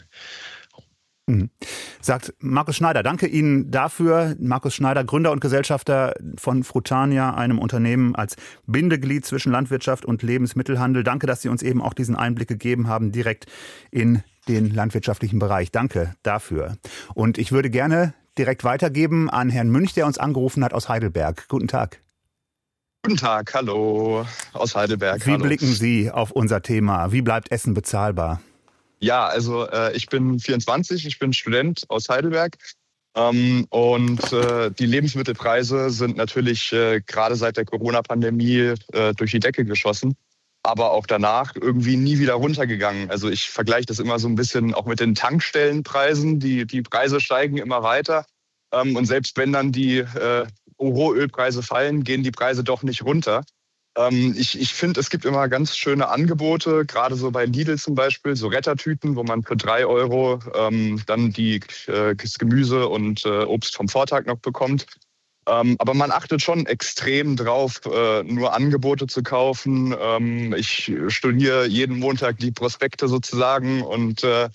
[SPEAKER 5] Sagt Markus Schneider. Danke Ihnen dafür. Markus Schneider, Gründer und Gesellschafter von Frutania, einem Unternehmen als Bindeglied zwischen Landwirtschaft und Lebensmittelhandel. Danke, dass Sie uns eben auch diesen Einblick gegeben haben, direkt in den landwirtschaftlichen Bereich. Danke dafür. Und ich würde gerne direkt weitergeben an Herrn Münch, der uns angerufen hat aus Heidelberg. Guten Tag.
[SPEAKER 8] Guten Tag, hallo aus Heidelberg.
[SPEAKER 5] Wie blicken Sie auf unser Thema? Wie bleibt Essen bezahlbar?
[SPEAKER 8] Ja, also ich bin 24, ich bin Student aus Heidelberg, und die Lebensmittelpreise sind natürlich gerade seit der Corona-Pandemie durch die Decke geschossen, aber auch danach irgendwie nie wieder runtergegangen. Also ich vergleiche das immer so ein bisschen auch mit den Tankstellenpreisen. Die Preise steigen immer weiter, und selbst wenn dann die Rohölpreise fallen, gehen die Preise doch nicht runter. Ich finde, es gibt immer ganz schöne Angebote, gerade so bei Lidl zum Beispiel, so Rettertüten, wo man für 3 € dann das Gemüse und Obst vom Vortag noch bekommt. Aber man achtet schon extrem drauf, nur Angebote zu kaufen. Ich studiere jeden Montag die Prospekte sozusagen, und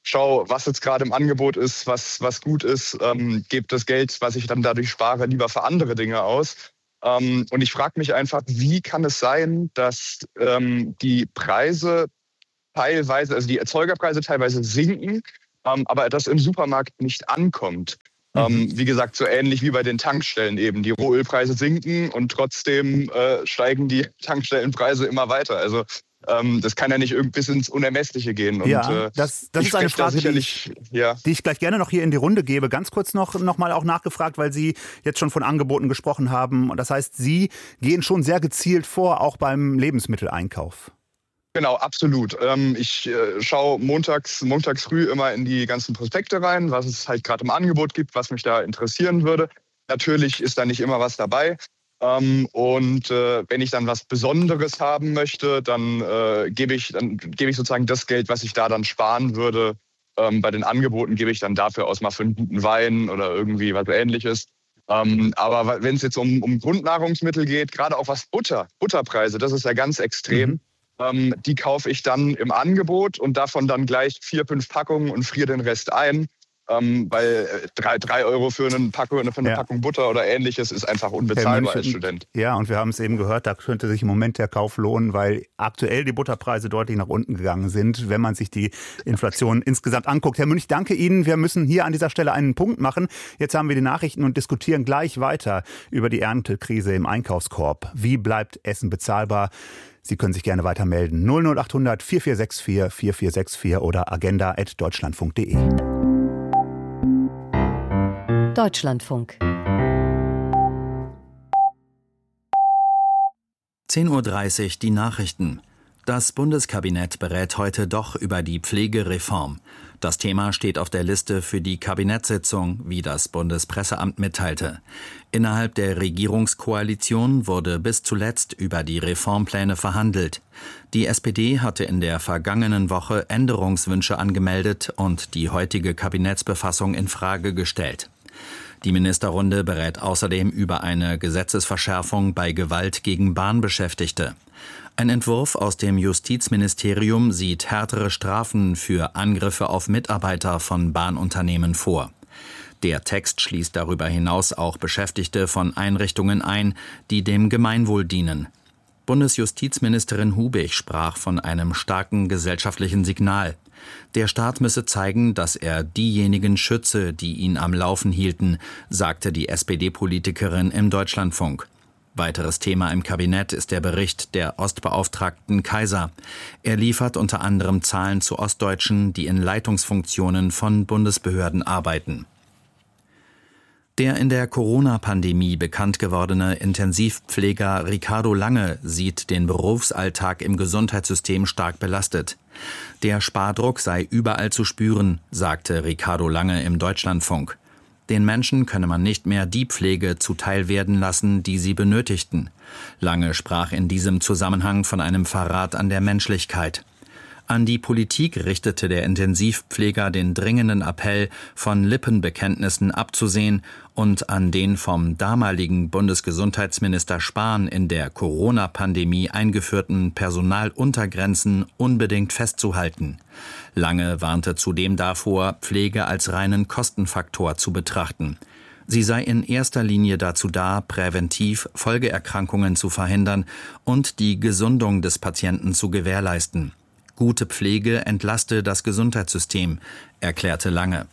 [SPEAKER 8] schau, was jetzt gerade im Angebot ist, was gut ist, gebe das Geld, was ich dann dadurch spare, lieber für andere Dinge aus. Und ich frage mich einfach, wie kann es sein, dass die Preise teilweise, also die Erzeugerpreise teilweise sinken, aber das im Supermarkt nicht ankommt. Wie gesagt, so ähnlich wie bei den Tankstellen eben. Die Rohölpreise sinken und trotzdem steigen die Tankstellenpreise immer weiter. Also das kann ja nicht bis ins Unermessliche gehen. Und,
[SPEAKER 5] ja, das ist eine Frage, die ich gleich gerne noch hier in die Runde gebe. Ganz kurz noch mal auch nachgefragt, weil Sie jetzt schon von Angeboten gesprochen haben. Und das heißt, Sie gehen schon sehr gezielt vor, auch beim Lebensmitteleinkauf.
[SPEAKER 8] Genau, absolut. Ich schaue montags früh immer in die ganzen Prospekte rein, was es halt gerade im Angebot gibt, was mich da interessieren würde. Natürlich ist da nicht immer was dabei. Und wenn ich dann was Besonderes haben möchte, dann gebe ich sozusagen das Geld, was ich da dann sparen würde. Bei den Angeboten gebe ich dann dafür aus, mal für einen guten Wein oder irgendwie was Ähnliches. Aber wenn es jetzt um Grundnahrungsmittel geht, gerade auch was Butterpreise, das ist ja ganz extrem. Die kaufe ich dann im Angebot und davon dann gleich 4-5 Packungen und friere den Rest ein. Weil 3 Euro für eine Packung Butter oder Ähnliches ist einfach unbezahlbar als Student.
[SPEAKER 5] Ja, und wir haben es eben gehört, da könnte sich im Moment der Kauf lohnen, weil aktuell die Butterpreise deutlich nach unten gegangen sind, wenn man sich die Inflation insgesamt anguckt. Herr Münch, danke Ihnen. Wir müssen hier an dieser Stelle einen Punkt machen. Jetzt haben wir die Nachrichten und diskutieren gleich weiter über die Erntekrise im Einkaufskorb. Wie bleibt Essen bezahlbar? Sie können sich gerne weiter melden. 00800 4464 4464 oder agenda@deutschlandfunk.de.
[SPEAKER 9] Deutschlandfunk.
[SPEAKER 10] 10:30 Uhr die Nachrichten. Das Bundeskabinett berät heute doch über die Pflegereform. Das Thema steht auf der Liste für die Kabinettssitzung, wie das Bundespresseamt mitteilte. Innerhalb der Regierungskoalition wurde bis zuletzt über die Reformpläne verhandelt. Die SPD hatte in der vergangenen Woche Änderungswünsche angemeldet und die heutige Kabinettsbefassung in Frage gestellt. Die Ministerrunde berät außerdem über eine Gesetzesverschärfung bei Gewalt gegen Bahnbeschäftigte. Ein Entwurf aus dem Justizministerium sieht härtere Strafen für Angriffe auf Mitarbeiter von Bahnunternehmen vor. Der Text schließt darüber hinaus auch Beschäftigte von Einrichtungen ein, die dem Gemeinwohl dienen. Bundesjustizministerin Hubig sprach von einem starken gesellschaftlichen Signal. Der Staat müsse zeigen, dass er diejenigen schütze, die ihn am Laufen hielten, sagte die SPD-Politikerin im Deutschlandfunk. Weiteres Thema im Kabinett ist der Bericht der Ostbeauftragten Kaiser. Er liefert unter anderem Zahlen zu Ostdeutschen, die in Leitungsfunktionen von Bundesbehörden arbeiten. Der in der Corona-Pandemie bekannt gewordene Intensivpfleger Ricardo Lange sieht den Berufsalltag im Gesundheitssystem stark belastet. Der Spardruck sei überall zu spüren, sagte Ricardo Lange im Deutschlandfunk. Den Menschen könne man nicht mehr die Pflege zuteil werden lassen, die sie benötigten. Lange sprach in diesem Zusammenhang von einem Verrat an der Menschlichkeit. An die Politik richtete der Intensivpfleger den dringenden Appell, von Lippenbekenntnissen abzusehen und an den vom damaligen Bundesgesundheitsminister Spahn in der Corona-Pandemie eingeführten Personaluntergrenzen unbedingt festzuhalten. Lange warnte zudem davor, Pflege als reinen Kostenfaktor zu betrachten. Sie sei in erster Linie dazu da, präventiv Folgeerkrankungen zu verhindern und die Gesundung des Patienten zu gewährleisten. Gute Pflege entlaste das Gesundheitssystem, erklärte Lange.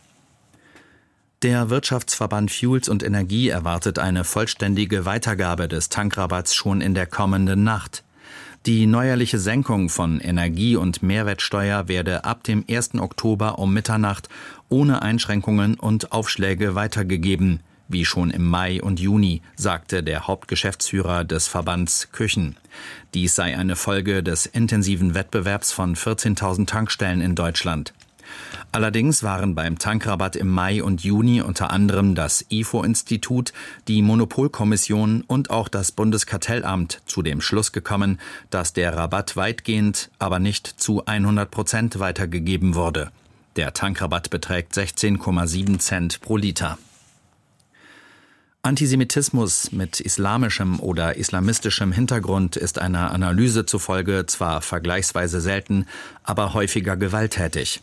[SPEAKER 10] Der Wirtschaftsverband Fuels und Energie erwartet eine vollständige Weitergabe des Tankrabatts schon in der kommenden Nacht. Die neuerliche Senkung von Energie- und Mehrwertsteuer werde ab dem 1. Oktober um Mitternacht ohne Einschränkungen und Aufschläge weitergegeben, wie schon im Mai und Juni, sagte der Hauptgeschäftsführer des Verbands Küchen. Dies sei eine Folge des intensiven Wettbewerbs von 14.000 Tankstellen in Deutschland. Allerdings waren beim Tankrabatt im Mai und Juni unter anderem das IFO-Institut, die Monopolkommission und auch das Bundeskartellamt zu dem Schluss gekommen, dass der Rabatt weitgehend, aber nicht zu 100% weitergegeben wurde. Der Tankrabatt beträgt 16,7 Cent pro Liter. Antisemitismus mit islamischem oder islamistischem Hintergrund ist einer Analyse zufolge zwar vergleichsweise selten, aber häufiger gewalttätig.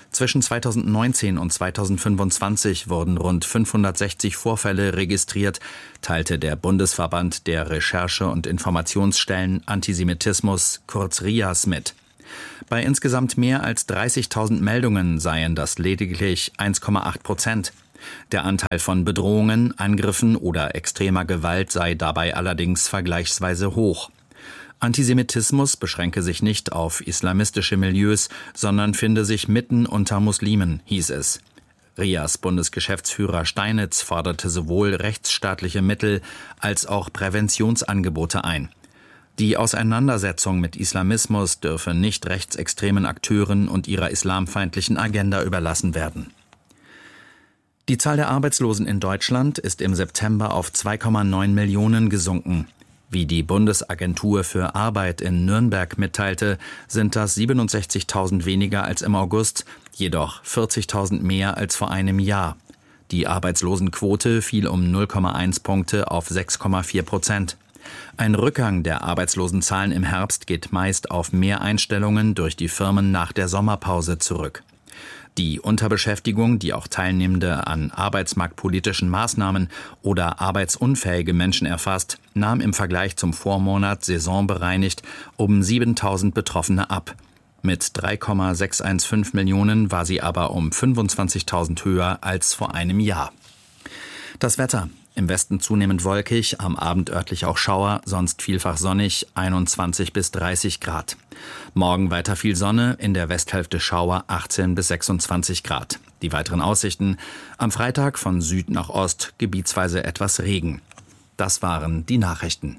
[SPEAKER 10] Zwischen 2019 und 2025 wurden rund 560 Vorfälle registriert, teilte der Bundesverband der Recherche- und Informationsstellen Antisemitismus, kurz RIAS, mit. Bei insgesamt mehr als 30.000 Meldungen seien das lediglich 1,8%. Der Anteil von Bedrohungen, Angriffen oder extremer Gewalt sei dabei allerdings vergleichsweise hoch. Antisemitismus beschränke sich nicht auf islamistische Milieus, sondern finde sich mitten unter Muslimen, hieß es. RIAS Bundesgeschäftsführer Steinitz forderte sowohl rechtsstaatliche Mittel als auch Präventionsangebote ein. Die Auseinandersetzung mit Islamismus dürfe nicht rechtsextremen Akteuren und ihrer islamfeindlichen Agenda überlassen werden. Die Zahl der Arbeitslosen in Deutschland ist im September auf 2,9 Millionen gesunken. Wie die Bundesagentur für Arbeit in Nürnberg mitteilte, sind das 67.000 weniger als im August, jedoch 40.000 mehr als vor einem Jahr. Die Arbeitslosenquote fiel um 0,1 Punkte auf 6,4%. Ein Rückgang der Arbeitslosenzahlen im Herbst geht meist auf mehr Einstellungen durch die Firmen nach der Sommerpause zurück. Die Unterbeschäftigung, die auch Teilnehmende an arbeitsmarktpolitischen Maßnahmen oder arbeitsunfähige Menschen erfasst, nahm im Vergleich zum Vormonat saisonbereinigt um 7.000 Betroffene ab. Mit 3,615 Millionen war sie aber um 25.000 höher als vor einem Jahr. Das Wetter. Im Westen zunehmend wolkig, am Abend örtlich auch Schauer, sonst vielfach sonnig, 21 bis 30 Grad. Morgen weiter viel Sonne, in der Westhälfte Schauer, 18 bis 26 Grad. Die weiteren Aussichten: am Freitag von Süd nach Ost gebietsweise etwas Regen. Das waren die Nachrichten.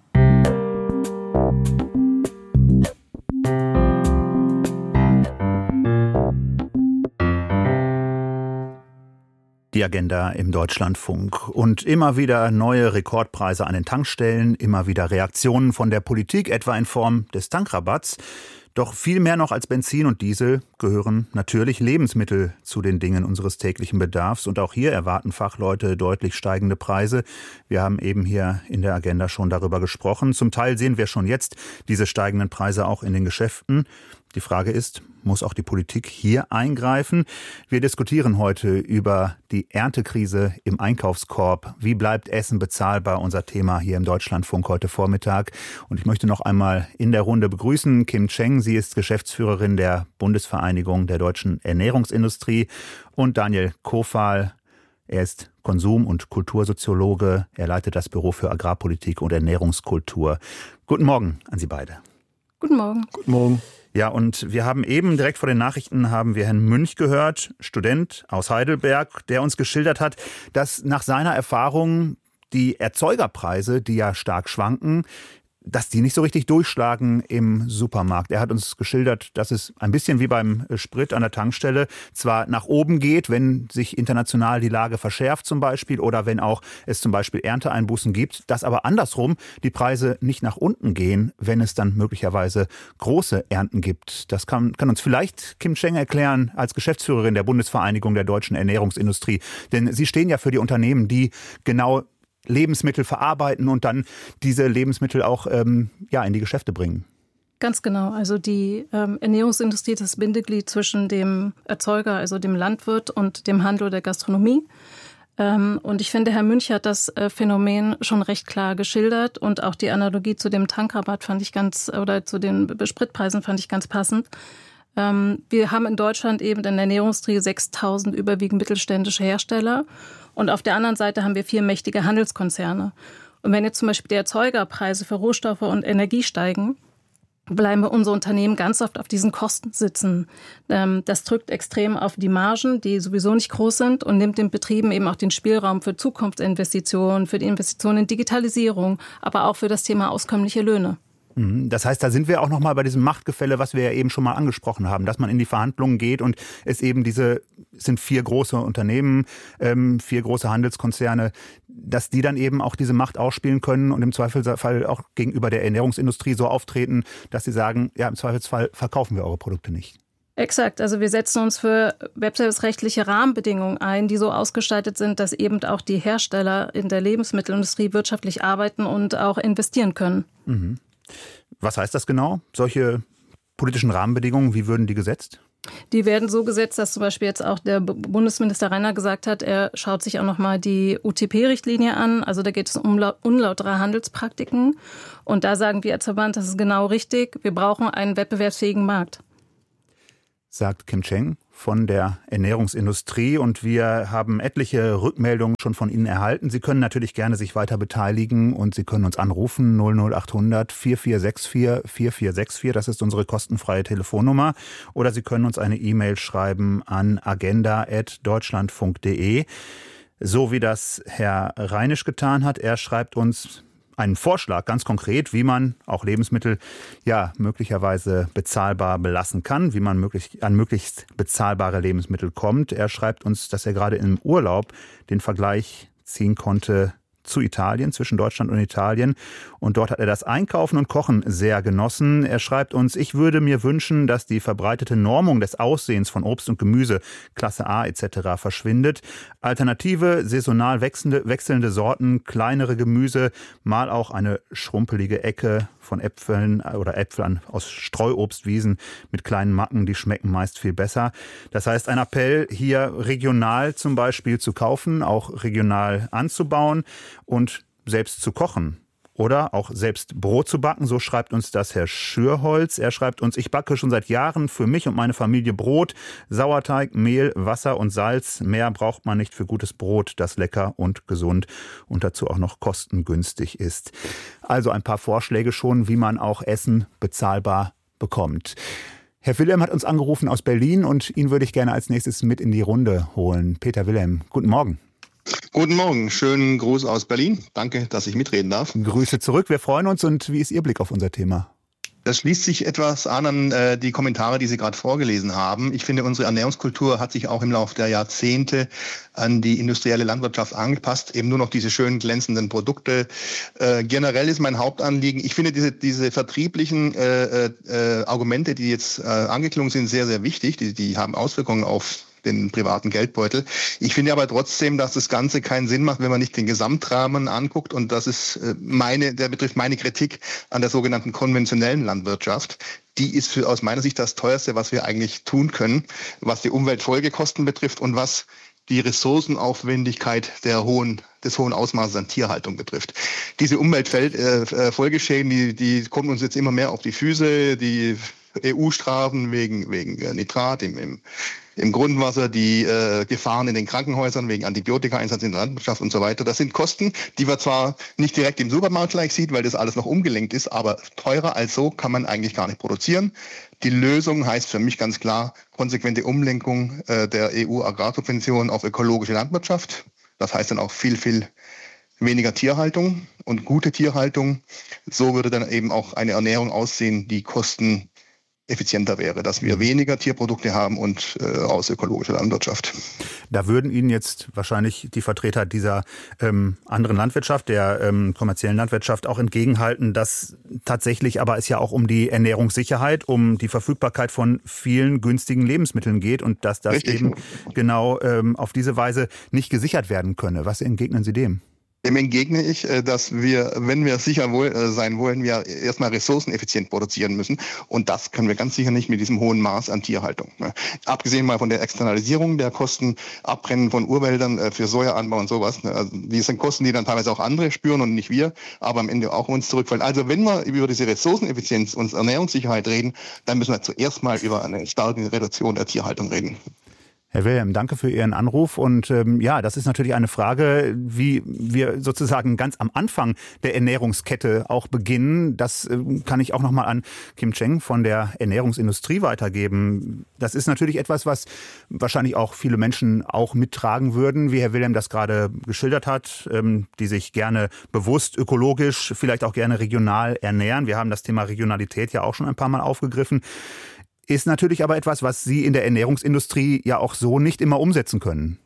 [SPEAKER 5] Die Agenda im Deutschlandfunk. Und immer wieder neue Rekordpreise an den Tankstellen, immer wieder Reaktionen von der Politik, etwa in Form des Tankrabatts. Doch viel mehr noch als Benzin und Diesel gehören natürlich Lebensmittel zu den Dingen unseres täglichen Bedarfs. Und auch hier erwarten Fachleute deutlich steigende Preise. Wir haben eben hier in der Agenda schon darüber gesprochen. Zum Teil sehen wir schon jetzt diese steigenden Preise auch in den Geschäften. Die Frage ist, muss auch die Politik hier eingreifen? Wir diskutieren heute über die Erntekrise im Einkaufskorb. Wie bleibt Essen bezahlbar? Unser Thema hier im Deutschlandfunk heute Vormittag. Und ich möchte noch einmal in der Runde begrüßen Kim Cheng. Sie ist Geschäftsführerin der Bundesvereinigung der deutschen Ernährungsindustrie. Und Daniel Kofal. Er ist Konsum- und Kultursoziologe. Er leitet das Büro für Agrarpolitik und Ernährungskultur. Guten Morgen an Sie beide.
[SPEAKER 6] Guten Morgen.
[SPEAKER 7] Guten Morgen.
[SPEAKER 5] Ja, und wir haben eben direkt vor den Nachrichten haben wir Herrn Münch gehört, Student aus Heidelberg, der uns geschildert hat, dass nach seiner Erfahrung die Erzeugerpreise, die ja stark schwanken, dass die nicht so richtig durchschlagen im Supermarkt. Er hat uns geschildert, dass es ein bisschen wie beim Sprit an der Tankstelle zwar nach oben geht, wenn sich international die Lage verschärft zum Beispiel oder wenn auch es zum Beispiel Ernteeinbußen gibt, dass aber andersrum die Preise nicht nach unten gehen, wenn es dann möglicherweise große Ernten gibt. Das kann uns vielleicht Kim Cheng erklären als Geschäftsführerin der Bundesvereinigung der deutschen Ernährungsindustrie. Denn Sie stehen ja für die Unternehmen, die genau Lebensmittel verarbeiten und dann diese Lebensmittel auch in die Geschäfte bringen.
[SPEAKER 6] Ganz genau. Also die Ernährungsindustrie ist das Bindeglied zwischen dem Erzeuger, also dem Landwirt, und dem Handel der Gastronomie. Und ich finde, Herr Münch hat das Phänomen schon recht klar geschildert und auch die Analogie zu dem Tankrabatt zu den Spritpreisen fand ich ganz passend. Wir haben in Deutschland eben in der Ernährungsindustrie 6.000 überwiegend mittelständische Hersteller. Und auf der anderen Seite haben wir 4 mächtige Handelskonzerne. Und wenn jetzt zum Beispiel die Erzeugerpreise für Rohstoffe und Energie steigen, bleiben unsere Unternehmen ganz oft auf diesen Kosten sitzen. Das drückt extrem auf die Margen, die sowieso nicht groß sind, und nimmt den Betrieben eben auch den Spielraum für Zukunftsinvestitionen, für die Investitionen in Digitalisierung, aber auch für das Thema auskömmliche Löhne.
[SPEAKER 5] Das heißt, da sind wir auch noch mal bei diesem Machtgefälle, was wir ja eben schon mal angesprochen haben, dass man in die Verhandlungen geht und es eben sind 4 große Unternehmen, 4 große Handelskonzerne, dass die dann eben auch diese Macht ausspielen können und im Zweifelsfall auch gegenüber der Ernährungsindustrie so auftreten, dass sie sagen, ja, im Zweifelsfall verkaufen wir eure Produkte nicht.
[SPEAKER 6] Exakt. Also wir setzen uns für wettbewerbsrechtliche Rahmenbedingungen ein, die so ausgestaltet sind, dass eben auch die Hersteller in der Lebensmittelindustrie wirtschaftlich arbeiten und auch investieren können.
[SPEAKER 5] Mhm. Was heißt das genau? Solche politischen Rahmenbedingungen, wie würden die gesetzt?
[SPEAKER 6] Die werden so gesetzt, dass zum Beispiel jetzt auch der Bundesminister Reiner gesagt hat, er schaut sich auch nochmal die UTP-Richtlinie an. Also da geht es um unlautere Handelspraktiken. Und da sagen wir als Verband, das ist genau richtig. Wir brauchen einen wettbewerbsfähigen Markt.
[SPEAKER 5] Sagt Kim Cheng von der Ernährungsindustrie, und wir haben etliche Rückmeldungen schon von Ihnen erhalten. Sie können natürlich gerne sich weiter beteiligen und Sie können uns anrufen 00800 4464 4464, das ist unsere kostenfreie Telefonnummer, oder Sie können uns eine E-Mail schreiben an agenda@deutschlandfunk.de, so wie das Herr Reinisch getan hat. Er schreibt uns einen Vorschlag, ganz konkret, wie man auch Lebensmittel möglicherweise bezahlbar belassen kann, wie man an möglichst bezahlbare Lebensmittel kommt. Er schreibt uns, dass er gerade im Urlaub den Vergleich ziehen konnte zu Italien, zwischen Deutschland und Italien. Und dort hat er das Einkaufen und Kochen sehr genossen. Er schreibt uns, ich würde mir wünschen, dass die verbreitete Normung des Aussehens von Obst und Gemüse, Klasse A etc. verschwindet. Alternative, saisonal wechselnde Sorten, kleinere Gemüse, mal auch eine schrumpelige Ecke von Äpfeln oder Äpfeln aus Streuobstwiesen mit kleinen Macken, die schmecken meist viel besser. Das heißt, ein Appell, hier regional zum Beispiel zu kaufen, auch regional anzubauen und selbst zu kochen. Oder auch selbst Brot zu backen, so schreibt uns das Herr Schürholz. Er schreibt uns, ich backe schon seit Jahren für mich und meine Familie Brot, Sauerteig, Mehl, Wasser und Salz. Mehr braucht man nicht für gutes Brot, das lecker und gesund und dazu auch noch kostengünstig ist. Also ein paar Vorschläge schon, wie man auch Essen bezahlbar bekommt. Herr Wilhelm hat uns angerufen aus Berlin und ihn würde ich gerne als nächstes mit in die Runde holen. Peter Wilhelm, guten Morgen.
[SPEAKER 11] Guten Morgen, schönen Gruß aus Berlin. Danke, dass ich mitreden darf.
[SPEAKER 5] Grüße zurück, wir freuen uns. Und wie ist Ihr Blick auf unser Thema?
[SPEAKER 11] Das schließt sich etwas an die Kommentare, die Sie gerade vorgelesen haben. Ich finde, unsere Ernährungskultur hat sich auch im Laufe der Jahrzehnte an die industrielle Landwirtschaft angepasst. Eben nur noch diese schönen glänzenden Produkte. Generell ist mein Hauptanliegen, ich finde diese vertrieblichen Argumente, die jetzt angeklungen sind, sehr, sehr wichtig. Die haben Auswirkungen auf den privaten Geldbeutel. Ich finde aber trotzdem, dass das Ganze keinen Sinn macht, wenn man nicht den Gesamtrahmen anguckt. Und das ist der betrifft meine Kritik an der sogenannten konventionellen Landwirtschaft. Die ist aus meiner Sicht das Teuerste, was wir eigentlich tun können, was die Umweltfolgekosten betrifft und was die Ressourcenaufwendigkeit des hohen Ausmaßes an Tierhaltung betrifft. Diese Umweltfolgeschäden, die kommen uns jetzt immer mehr auf die Füße. Die EU-Strafen wegen Nitrat im Grundwasser, die Gefahren in den Krankenhäusern wegen Antibiotika-Einsatz in der Landwirtschaft und so weiter. Das sind Kosten, die man zwar nicht direkt im Supermarkt gleich sieht, weil das alles noch umgelenkt ist, aber teurer als so kann man eigentlich gar nicht produzieren. Die Lösung heißt für mich ganz klar konsequente Umlenkung der EU-Agrarsubventionen auf ökologische Landwirtschaft. Das heißt dann auch viel, viel weniger Tierhaltung und gute Tierhaltung. So würde dann eben auch eine Ernährung aussehen, die kosteneffizienter wäre, dass wir weniger Tierprodukte haben und aus ökologischer Landwirtschaft.
[SPEAKER 5] Da würden Ihnen jetzt wahrscheinlich die Vertreter dieser anderen Landwirtschaft, der kommerziellen Landwirtschaft, auch entgegenhalten, dass tatsächlich aber es ja auch um die Ernährungssicherheit, um die Verfügbarkeit von vielen günstigen Lebensmitteln geht und dass das Richtig. Eben genau auf diese Weise nicht gesichert werden könne. Was entgegnen Sie dem?
[SPEAKER 11] Dem entgegne ich, dass wir, wenn wir sicher sein wollen, wir erstmal ressourceneffizient produzieren müssen. Und das können wir ganz sicher nicht mit diesem hohen Maß an Tierhaltung. Abgesehen mal von der Externalisierung der Kosten, Abbrennen von Urwäldern für Sojaanbau und sowas. Also die sind Kosten, die dann teilweise auch andere spüren und nicht wir, aber am Ende auch uns zurückfallen. Also wenn wir über diese Ressourceneffizienz und Ernährungssicherheit reden, dann müssen wir zuerst mal über eine starke Reduktion der Tierhaltung reden.
[SPEAKER 5] Herr Wilhelm, danke für Ihren Anruf. Und das ist natürlich eine Frage, wie wir sozusagen ganz am Anfang der Ernährungskette auch beginnen. Das kann ich auch nochmal an Kim Cheng von der Ernährungsindustrie weitergeben. Das ist natürlich etwas, was wahrscheinlich auch viele Menschen auch mittragen würden, wie Herr Wilhelm das gerade geschildert hat, die sich gerne bewusst, ökologisch, vielleicht auch gerne regional ernähren. Wir haben das Thema Regionalität ja auch schon ein paar Mal aufgegriffen. Ist natürlich aber etwas, was Sie in der Ernährungsindustrie ja auch so nicht immer umsetzen können.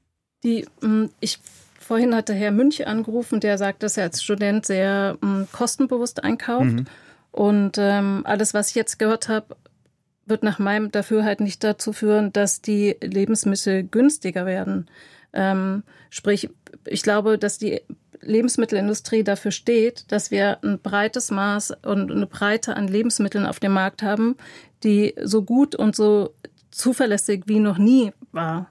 [SPEAKER 6] Vorhin hatte Herr Münch angerufen, der sagt, dass er als Student sehr kostenbewusst einkauft. Mhm. Und alles, was ich jetzt gehört habe, wird nach meinem Dafürhalten nicht dazu führen, dass die Lebensmittel günstiger werden. Sprich, ich glaube, dass die Lebensmittelindustrie dafür steht, dass wir ein breites Maß und eine Breite an Lebensmitteln auf dem Markt haben, die so gut und so zuverlässig wie noch nie war.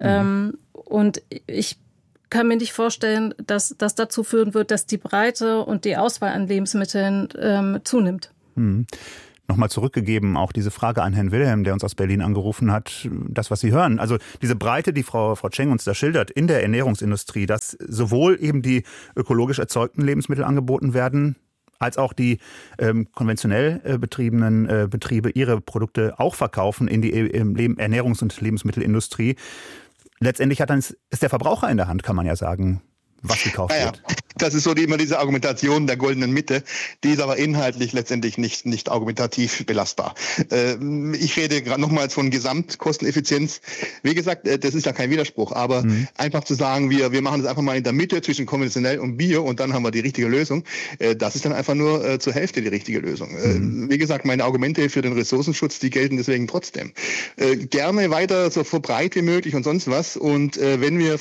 [SPEAKER 6] Und ich kann mir nicht vorstellen, dass das dazu führen wird, dass die Breite und die Auswahl an Lebensmitteln zunimmt.
[SPEAKER 5] Nochmal zurückgegeben, auch diese Frage an Herrn Wilhelm, der uns aus Berlin angerufen hat, das, was Sie hören. Also diese Breite, die Frau Tscheng uns da schildert, in der Ernährungsindustrie, dass sowohl eben die ökologisch erzeugten Lebensmittel angeboten werden, als auch die konventionell betriebenen Betriebe ihre Produkte auch verkaufen in die Ernährungs- und Lebensmittelindustrie. Letztendlich ist der Verbraucher in der Hand, kann man ja sagen, was gekauft wird.
[SPEAKER 11] Das ist so immer diese Argumentation der goldenen Mitte, die ist aber inhaltlich letztendlich nicht argumentativ belastbar. Ich rede gerade nochmals von Gesamtkosteneffizienz. Wie gesagt, das ist ja kein Widerspruch, aber einfach zu sagen, wir machen das einfach mal in der Mitte zwischen konventionell und Bio und dann haben wir die richtige Lösung, das ist dann einfach nur zur Hälfte die richtige Lösung. Wie gesagt, meine Argumente für den Ressourcenschutz, die gelten deswegen trotzdem. Gerne weiter so breit wie möglich und sonst was. Und wenn wir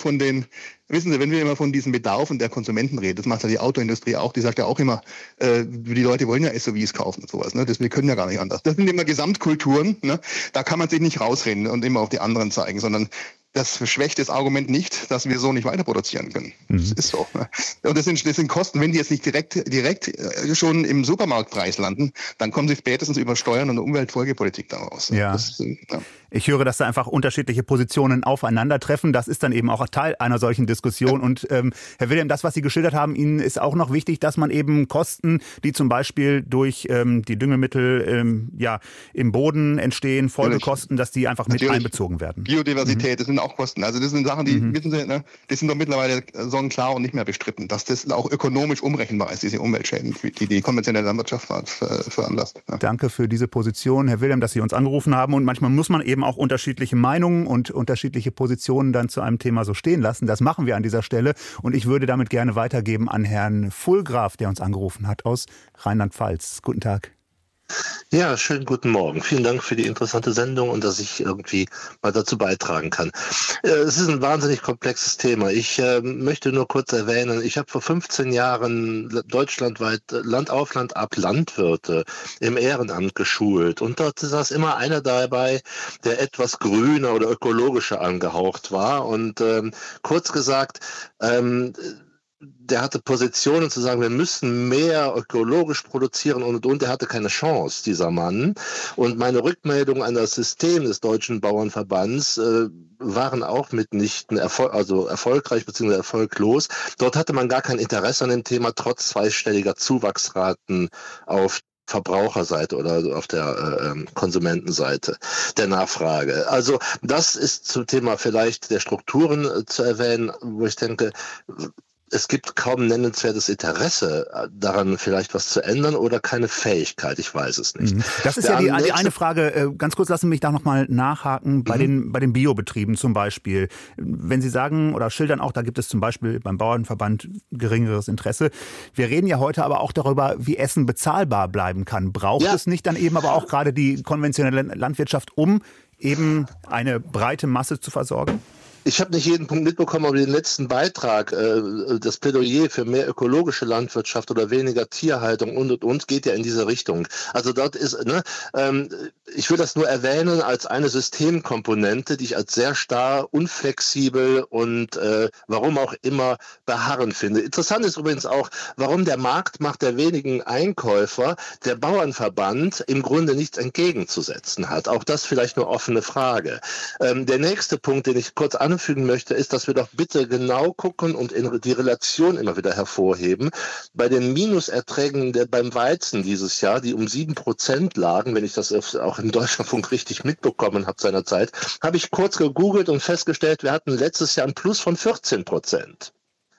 [SPEAKER 11] immer von diesen Bedarfen der Konsumenten reden, das macht ja die Autoindustrie auch, die sagt ja auch immer, die Leute wollen ja SUVs kaufen und sowas, ne? Wir können ja gar nicht anders. Das sind immer Gesamtkulturen, ne? Da kann man sich nicht rausreden und immer auf die anderen zeigen, sondern das schwächt das Argument nicht, dass wir so nicht weiter produzieren können. Das ist so. Ne? Und das sind Kosten, wenn die jetzt nicht direkt schon im Supermarktpreis landen, dann kommen sie spätestens über Steuern und Umweltfolgepolitik daraus.
[SPEAKER 5] Ja. Ich höre, dass da einfach unterschiedliche Positionen aufeinandertreffen. Das ist dann eben auch Teil einer solchen Diskussion. Und Herr Wilhelm, das, was Sie geschildert haben, Ihnen ist auch noch wichtig, dass man eben Kosten, die zum Beispiel durch die Düngemittel im Boden entstehen, Folgekosten, dass die einfach mit einbezogen werden.
[SPEAKER 11] Biodiversität, das sind auch Kosten. Also das sind Sachen, die wissen Sie, ne, die sind doch mittlerweile sonnenklar und nicht mehr bestritten, dass das auch ökonomisch umrechenbar ist, diese Umweltschäden, die konventionelle Landwirtschaft veranlasst. Ja.
[SPEAKER 5] Danke für diese Position, Herr Wilhelm, dass Sie uns angerufen haben. Und manchmal muss man eben auch unterschiedliche Meinungen und unterschiedliche Positionen dann zu einem Thema so stehen lassen. Das machen wir an dieser Stelle. Und ich würde damit gerne weitergeben an Herrn Fulgraf, der uns angerufen hat aus Rheinland-Pfalz. Guten Tag.
[SPEAKER 12] Ja, schönen guten Morgen. Vielen Dank für die interessante Sendung und dass ich irgendwie mal dazu beitragen kann. Es ist ein wahnsinnig komplexes Thema. Ich möchte nur kurz erwähnen, ich habe vor 15 Jahren deutschlandweit Land auf Land ab Landwirte im Ehrenamt geschult und dort saß immer einer dabei, der etwas grüner oder ökologischer angehaucht war und kurz gesagt, der hatte Positionen zu sagen, wir müssen mehr ökologisch produzieren und er hatte keine Chance, dieser Mann. Und meine Rückmeldung an das System des Deutschen Bauernverbands waren auch mitnichten erfolgreich bzw. erfolglos. Dort hatte man gar kein Interesse an dem Thema, trotz zweistelliger Zuwachsraten auf Verbraucherseite oder auf der Konsumentenseite der Nachfrage. Also das ist zum Thema vielleicht der Strukturen zu erwähnen, wo ich denke, es gibt kaum nennenswertes Interesse daran, vielleicht was zu ändern oder keine Fähigkeit. Ich weiß es nicht.
[SPEAKER 5] Das ist ja die eine Frage. Ganz kurz, lassen Sie mich da nochmal nachhaken. Bei den Biobetrieben zum Beispiel. Wenn Sie sagen oder schildern auch, da gibt es zum Beispiel beim Bauernverband geringeres Interesse. Wir reden ja heute aber auch darüber, wie Essen bezahlbar bleiben kann. Braucht es nicht dann eben aber auch gerade die konventionelle Landwirtschaft, um eben eine breite Masse zu versorgen?
[SPEAKER 12] Ich habe nicht jeden Punkt mitbekommen, aber den letzten Beitrag, das Plädoyer für mehr ökologische Landwirtschaft oder weniger Tierhaltung und geht ja in diese Richtung. Also dort ist, ich will das nur erwähnen als eine Systemkomponente, die ich als sehr starr, unflexibel und warum auch immer beharren finde. Interessant ist übrigens auch, warum der Marktmacht der wenigen Einkäufer der Bauernverband im Grunde nichts entgegenzusetzen hat. Auch das vielleicht nur offene Frage. Der nächste Punkt, den ich kurz anfügen möchte, ist, dass wir doch bitte genau gucken und die Relation immer wieder hervorheben. Bei den Minuserträgen beim Weizen dieses Jahr, die um 7% lagen, wenn ich das auch im Deutschlandfunk richtig mitbekommen habe seinerzeit, habe ich kurz gegoogelt und festgestellt, wir hatten letztes Jahr ein Plus von 14%.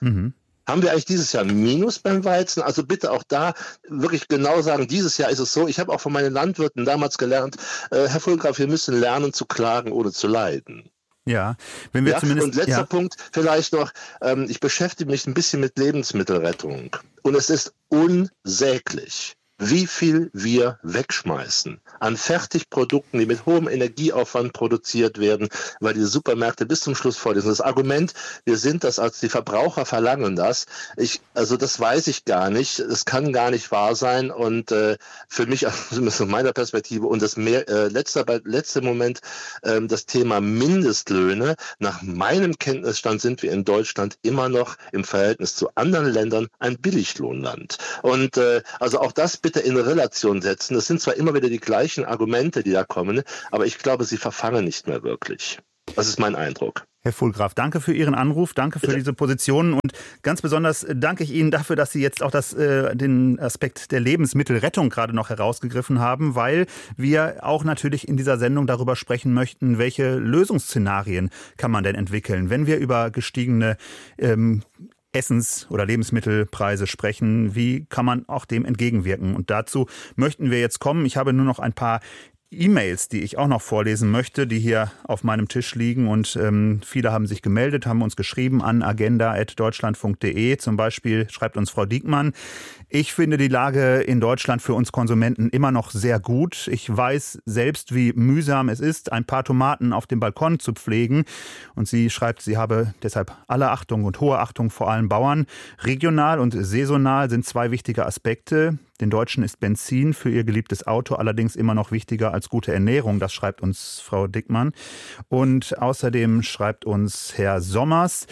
[SPEAKER 12] Haben wir eigentlich dieses Jahr ein Minus beim Weizen? Also bitte auch da wirklich genau sagen, dieses Jahr ist es so. Ich habe auch von meinen Landwirten damals gelernt, Herr Fulgraf, wir müssen lernen zu klagen oder zu leiden.
[SPEAKER 5] Ja, wenn wir zumindest.
[SPEAKER 12] Und letzter Punkt vielleicht noch, ich beschäftige mich ein bisschen mit Lebensmittelrettung und es ist unsäglich, wie viel wir wegschmeißen an Fertigprodukten, die mit hohem Energieaufwand produziert werden, weil die Supermärkte bis zum Schluss voll sind. Das Argument, wir sind das, als die Verbraucher verlangen das, das weiß ich gar nicht. Es kann gar nicht wahr sein. Und für mich, aus meiner Perspektive, und das letzte Moment, das Thema Mindestlöhne. Nach meinem Kenntnisstand sind wir in Deutschland immer noch im Verhältnis zu anderen Ländern ein Billiglohnland. Und also auch das bitte in Relation setzen. Das sind zwar immer wieder die gleichen Argumente, die da kommen, aber ich glaube, sie verfangen nicht mehr wirklich. Das ist mein Eindruck.
[SPEAKER 5] Herr Fulgraf, danke für Ihren Anruf, danke für diese Positionen und ganz besonders danke ich Ihnen dafür, dass Sie jetzt auch den Aspekt der Lebensmittelrettung gerade noch herausgegriffen haben, weil wir auch natürlich in dieser Sendung darüber sprechen möchten, welche Lösungsszenarien kann man denn entwickeln, wenn wir über gestiegene Essens- oder Lebensmittelpreise sprechen. Wie kann man auch dem entgegenwirken? Und dazu möchten wir jetzt kommen. Ich habe nur noch ein paar E-Mails, die ich auch noch vorlesen möchte, die hier auf meinem Tisch liegen. Und viele haben sich gemeldet, haben uns geschrieben an agenda@deutschlandfunk.de. Zum Beispiel schreibt uns Frau Diekmann: Ich finde die Lage in Deutschland für uns Konsumenten immer noch sehr gut. Ich weiß selbst, wie mühsam es ist, ein paar Tomaten auf dem Balkon zu pflegen. Und sie schreibt, sie habe deshalb alle Achtung und hohe Achtung vor allen Bauern. Regional und saisonal sind zwei wichtige Aspekte. Den Deutschen ist Benzin für ihr geliebtes Auto allerdings immer noch wichtiger als gute Ernährung. Das schreibt uns Frau Dickmann. Und außerdem schreibt uns Herr Sommers,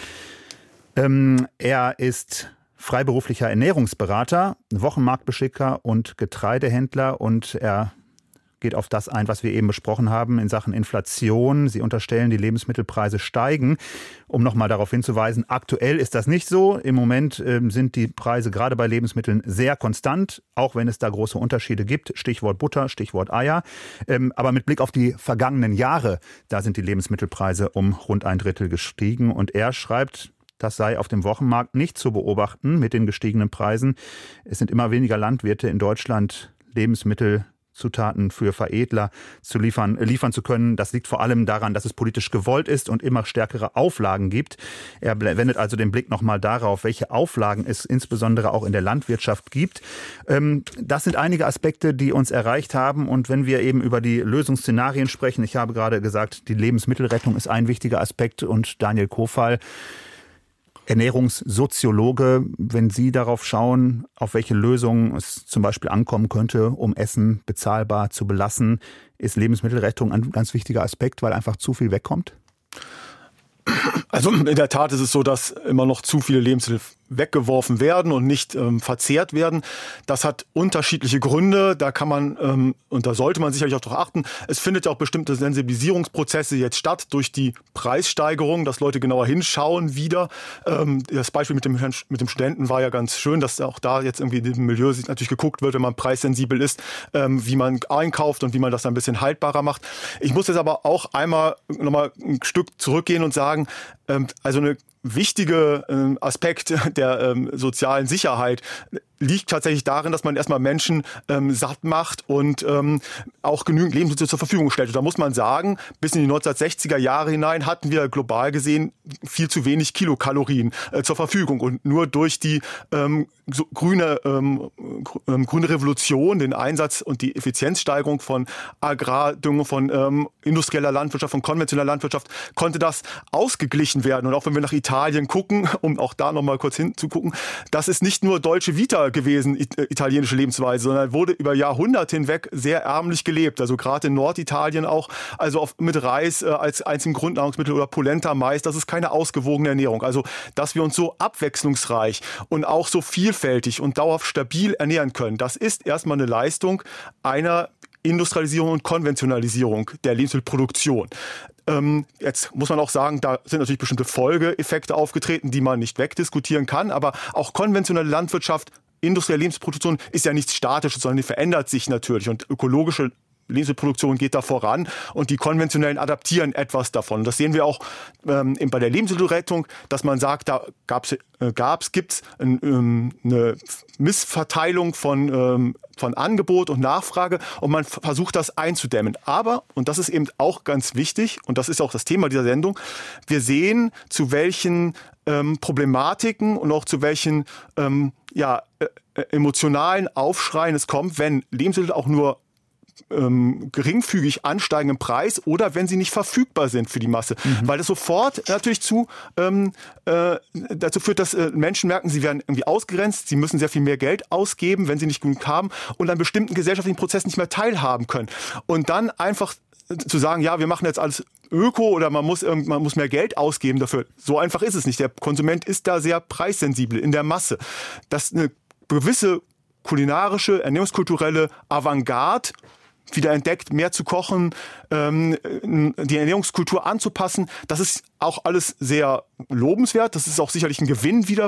[SPEAKER 5] er ist freiberuflicher Ernährungsberater, Wochenmarktbeschicker und Getreidehändler und er geht auf das ein, was wir eben besprochen haben in Sachen Inflation. Sie unterstellen, die Lebensmittelpreise steigen. Um nochmal darauf hinzuweisen, aktuell ist das nicht so. Im Moment sind die Preise gerade bei Lebensmitteln sehr konstant, auch wenn es da große Unterschiede gibt. Stichwort Butter, Stichwort Eier. Aber mit Blick auf die vergangenen Jahre, da sind die Lebensmittelpreise um rund 1/3 gestiegen. Und er schreibt, das sei auf dem Wochenmarkt nicht zu beobachten mit den gestiegenen Preisen. Es sind immer weniger Landwirte in Deutschland, Lebensmittelzutaten für Veredler liefern zu können. Das liegt vor allem daran, dass es politisch gewollt ist und immer stärkere Auflagen gibt. Er wendet also den Blick nochmal darauf, welche Auflagen es insbesondere auch in der Landwirtschaft gibt. Das sind einige Aspekte, die uns erreicht haben. Und wenn wir eben über die Lösungsszenarien sprechen, ich habe gerade gesagt, die Lebensmittelrettung ist ein wichtiger Aspekt und Daniel Kofal, Ernährungssoziologe, wenn Sie darauf schauen, auf welche Lösungen es zum Beispiel ankommen könnte, um Essen bezahlbar zu belassen, ist Lebensmittelrettung ein ganz wichtiger Aspekt, weil einfach zu viel wegkommt?
[SPEAKER 7] Also in der Tat ist es so, dass immer noch zu viele Lebensmittel weggeworfen werden und nicht verzehrt werden. Das hat unterschiedliche Gründe. Da kann man und da sollte man sicherlich auch darauf achten. Es findet ja auch bestimmte Sensibilisierungsprozesse jetzt statt durch die Preissteigerung, dass Leute genauer hinschauen wieder. Das Beispiel mit dem Studenten war ja ganz schön, dass auch da jetzt irgendwie im Milieu natürlich geguckt wird, wenn man preissensibel ist, wie man einkauft und wie man das ein bisschen haltbarer macht. Ich muss jetzt aber auch einmal nochmal ein Stück zurückgehen und sagen, also eine wichtige Aspekt der sozialen Sicherheit liegt tatsächlich darin, dass man erstmal Menschen satt macht und auch genügend Lebensmittel zur Verfügung stellt. Und da muss man sagen, bis in die 1960er Jahre hinein hatten wir global gesehen viel zu wenig Kilokalorien zur Verfügung. Und nur durch die grüne Revolution, den Einsatz und die Effizienzsteigerung von Agrardüngung, von industrieller Landwirtschaft, von konventioneller Landwirtschaft, konnte das ausgeglichen werden. Und auch wenn wir nach Italien gucken, um auch da nochmal kurz hinzugucken, das ist nicht nur deutsche Vita gewesen, italienische Lebensweise, sondern wurde über Jahrhunderte hinweg sehr ärmlich gelebt. Also gerade in Norditalien auch, also mit Reis als einzigen Grundnahrungsmittel oder Polenta, Mais, das ist keine ausgewogene Ernährung. Also, dass wir uns so abwechslungsreich und auch so vielfältig und dauerhaft stabil ernähren können, das ist erstmal eine Leistung einer Industrialisierung und Konventionalisierung der Lebensmittelproduktion. Jetzt muss man auch sagen, da sind natürlich bestimmte Folgeeffekte aufgetreten, die man nicht wegdiskutieren kann, aber auch konventionelle Landwirtschaft, industrielle Lebensmittelproduktion ist ja nichts Statisches, sondern die verändert sich natürlich und ökologische Lebensmittelproduktion geht da voran und die konventionellen adaptieren etwas davon. Das sehen wir auch bei der Lebensmittelrettung, dass man sagt, da gibt's eine Missverteilung von Angebot und Nachfrage und man versucht das einzudämmen. Aber, und das ist eben auch ganz wichtig und das ist auch das Thema dieser Sendung, wir sehen, zu welchen Problematiken und auch zu welchen emotionalen Aufschreien es kommt, wenn Lebensmittel auch nur geringfügig ansteigen im Preis oder wenn sie nicht verfügbar sind für die Masse. Weil das sofort natürlich dazu führt, dass Menschen merken, sie werden irgendwie ausgegrenzt, sie müssen sehr viel mehr Geld ausgeben, wenn sie nicht genug haben und an bestimmten gesellschaftlichen Prozessen nicht mehr teilhaben können. Und dann einfach zu sagen, ja, wir machen jetzt alles Öko oder man muss mehr Geld ausgeben dafür. So einfach ist es nicht. Der Konsument ist da sehr preissensibel in der Masse. Dass eine gewisse kulinarische, ernährungskulturelle Avantgarde wieder entdeckt, mehr zu kochen, die Ernährungskultur anzupassen. Das ist auch alles sehr lobenswert. Das ist auch sicherlich ein Gewinn wieder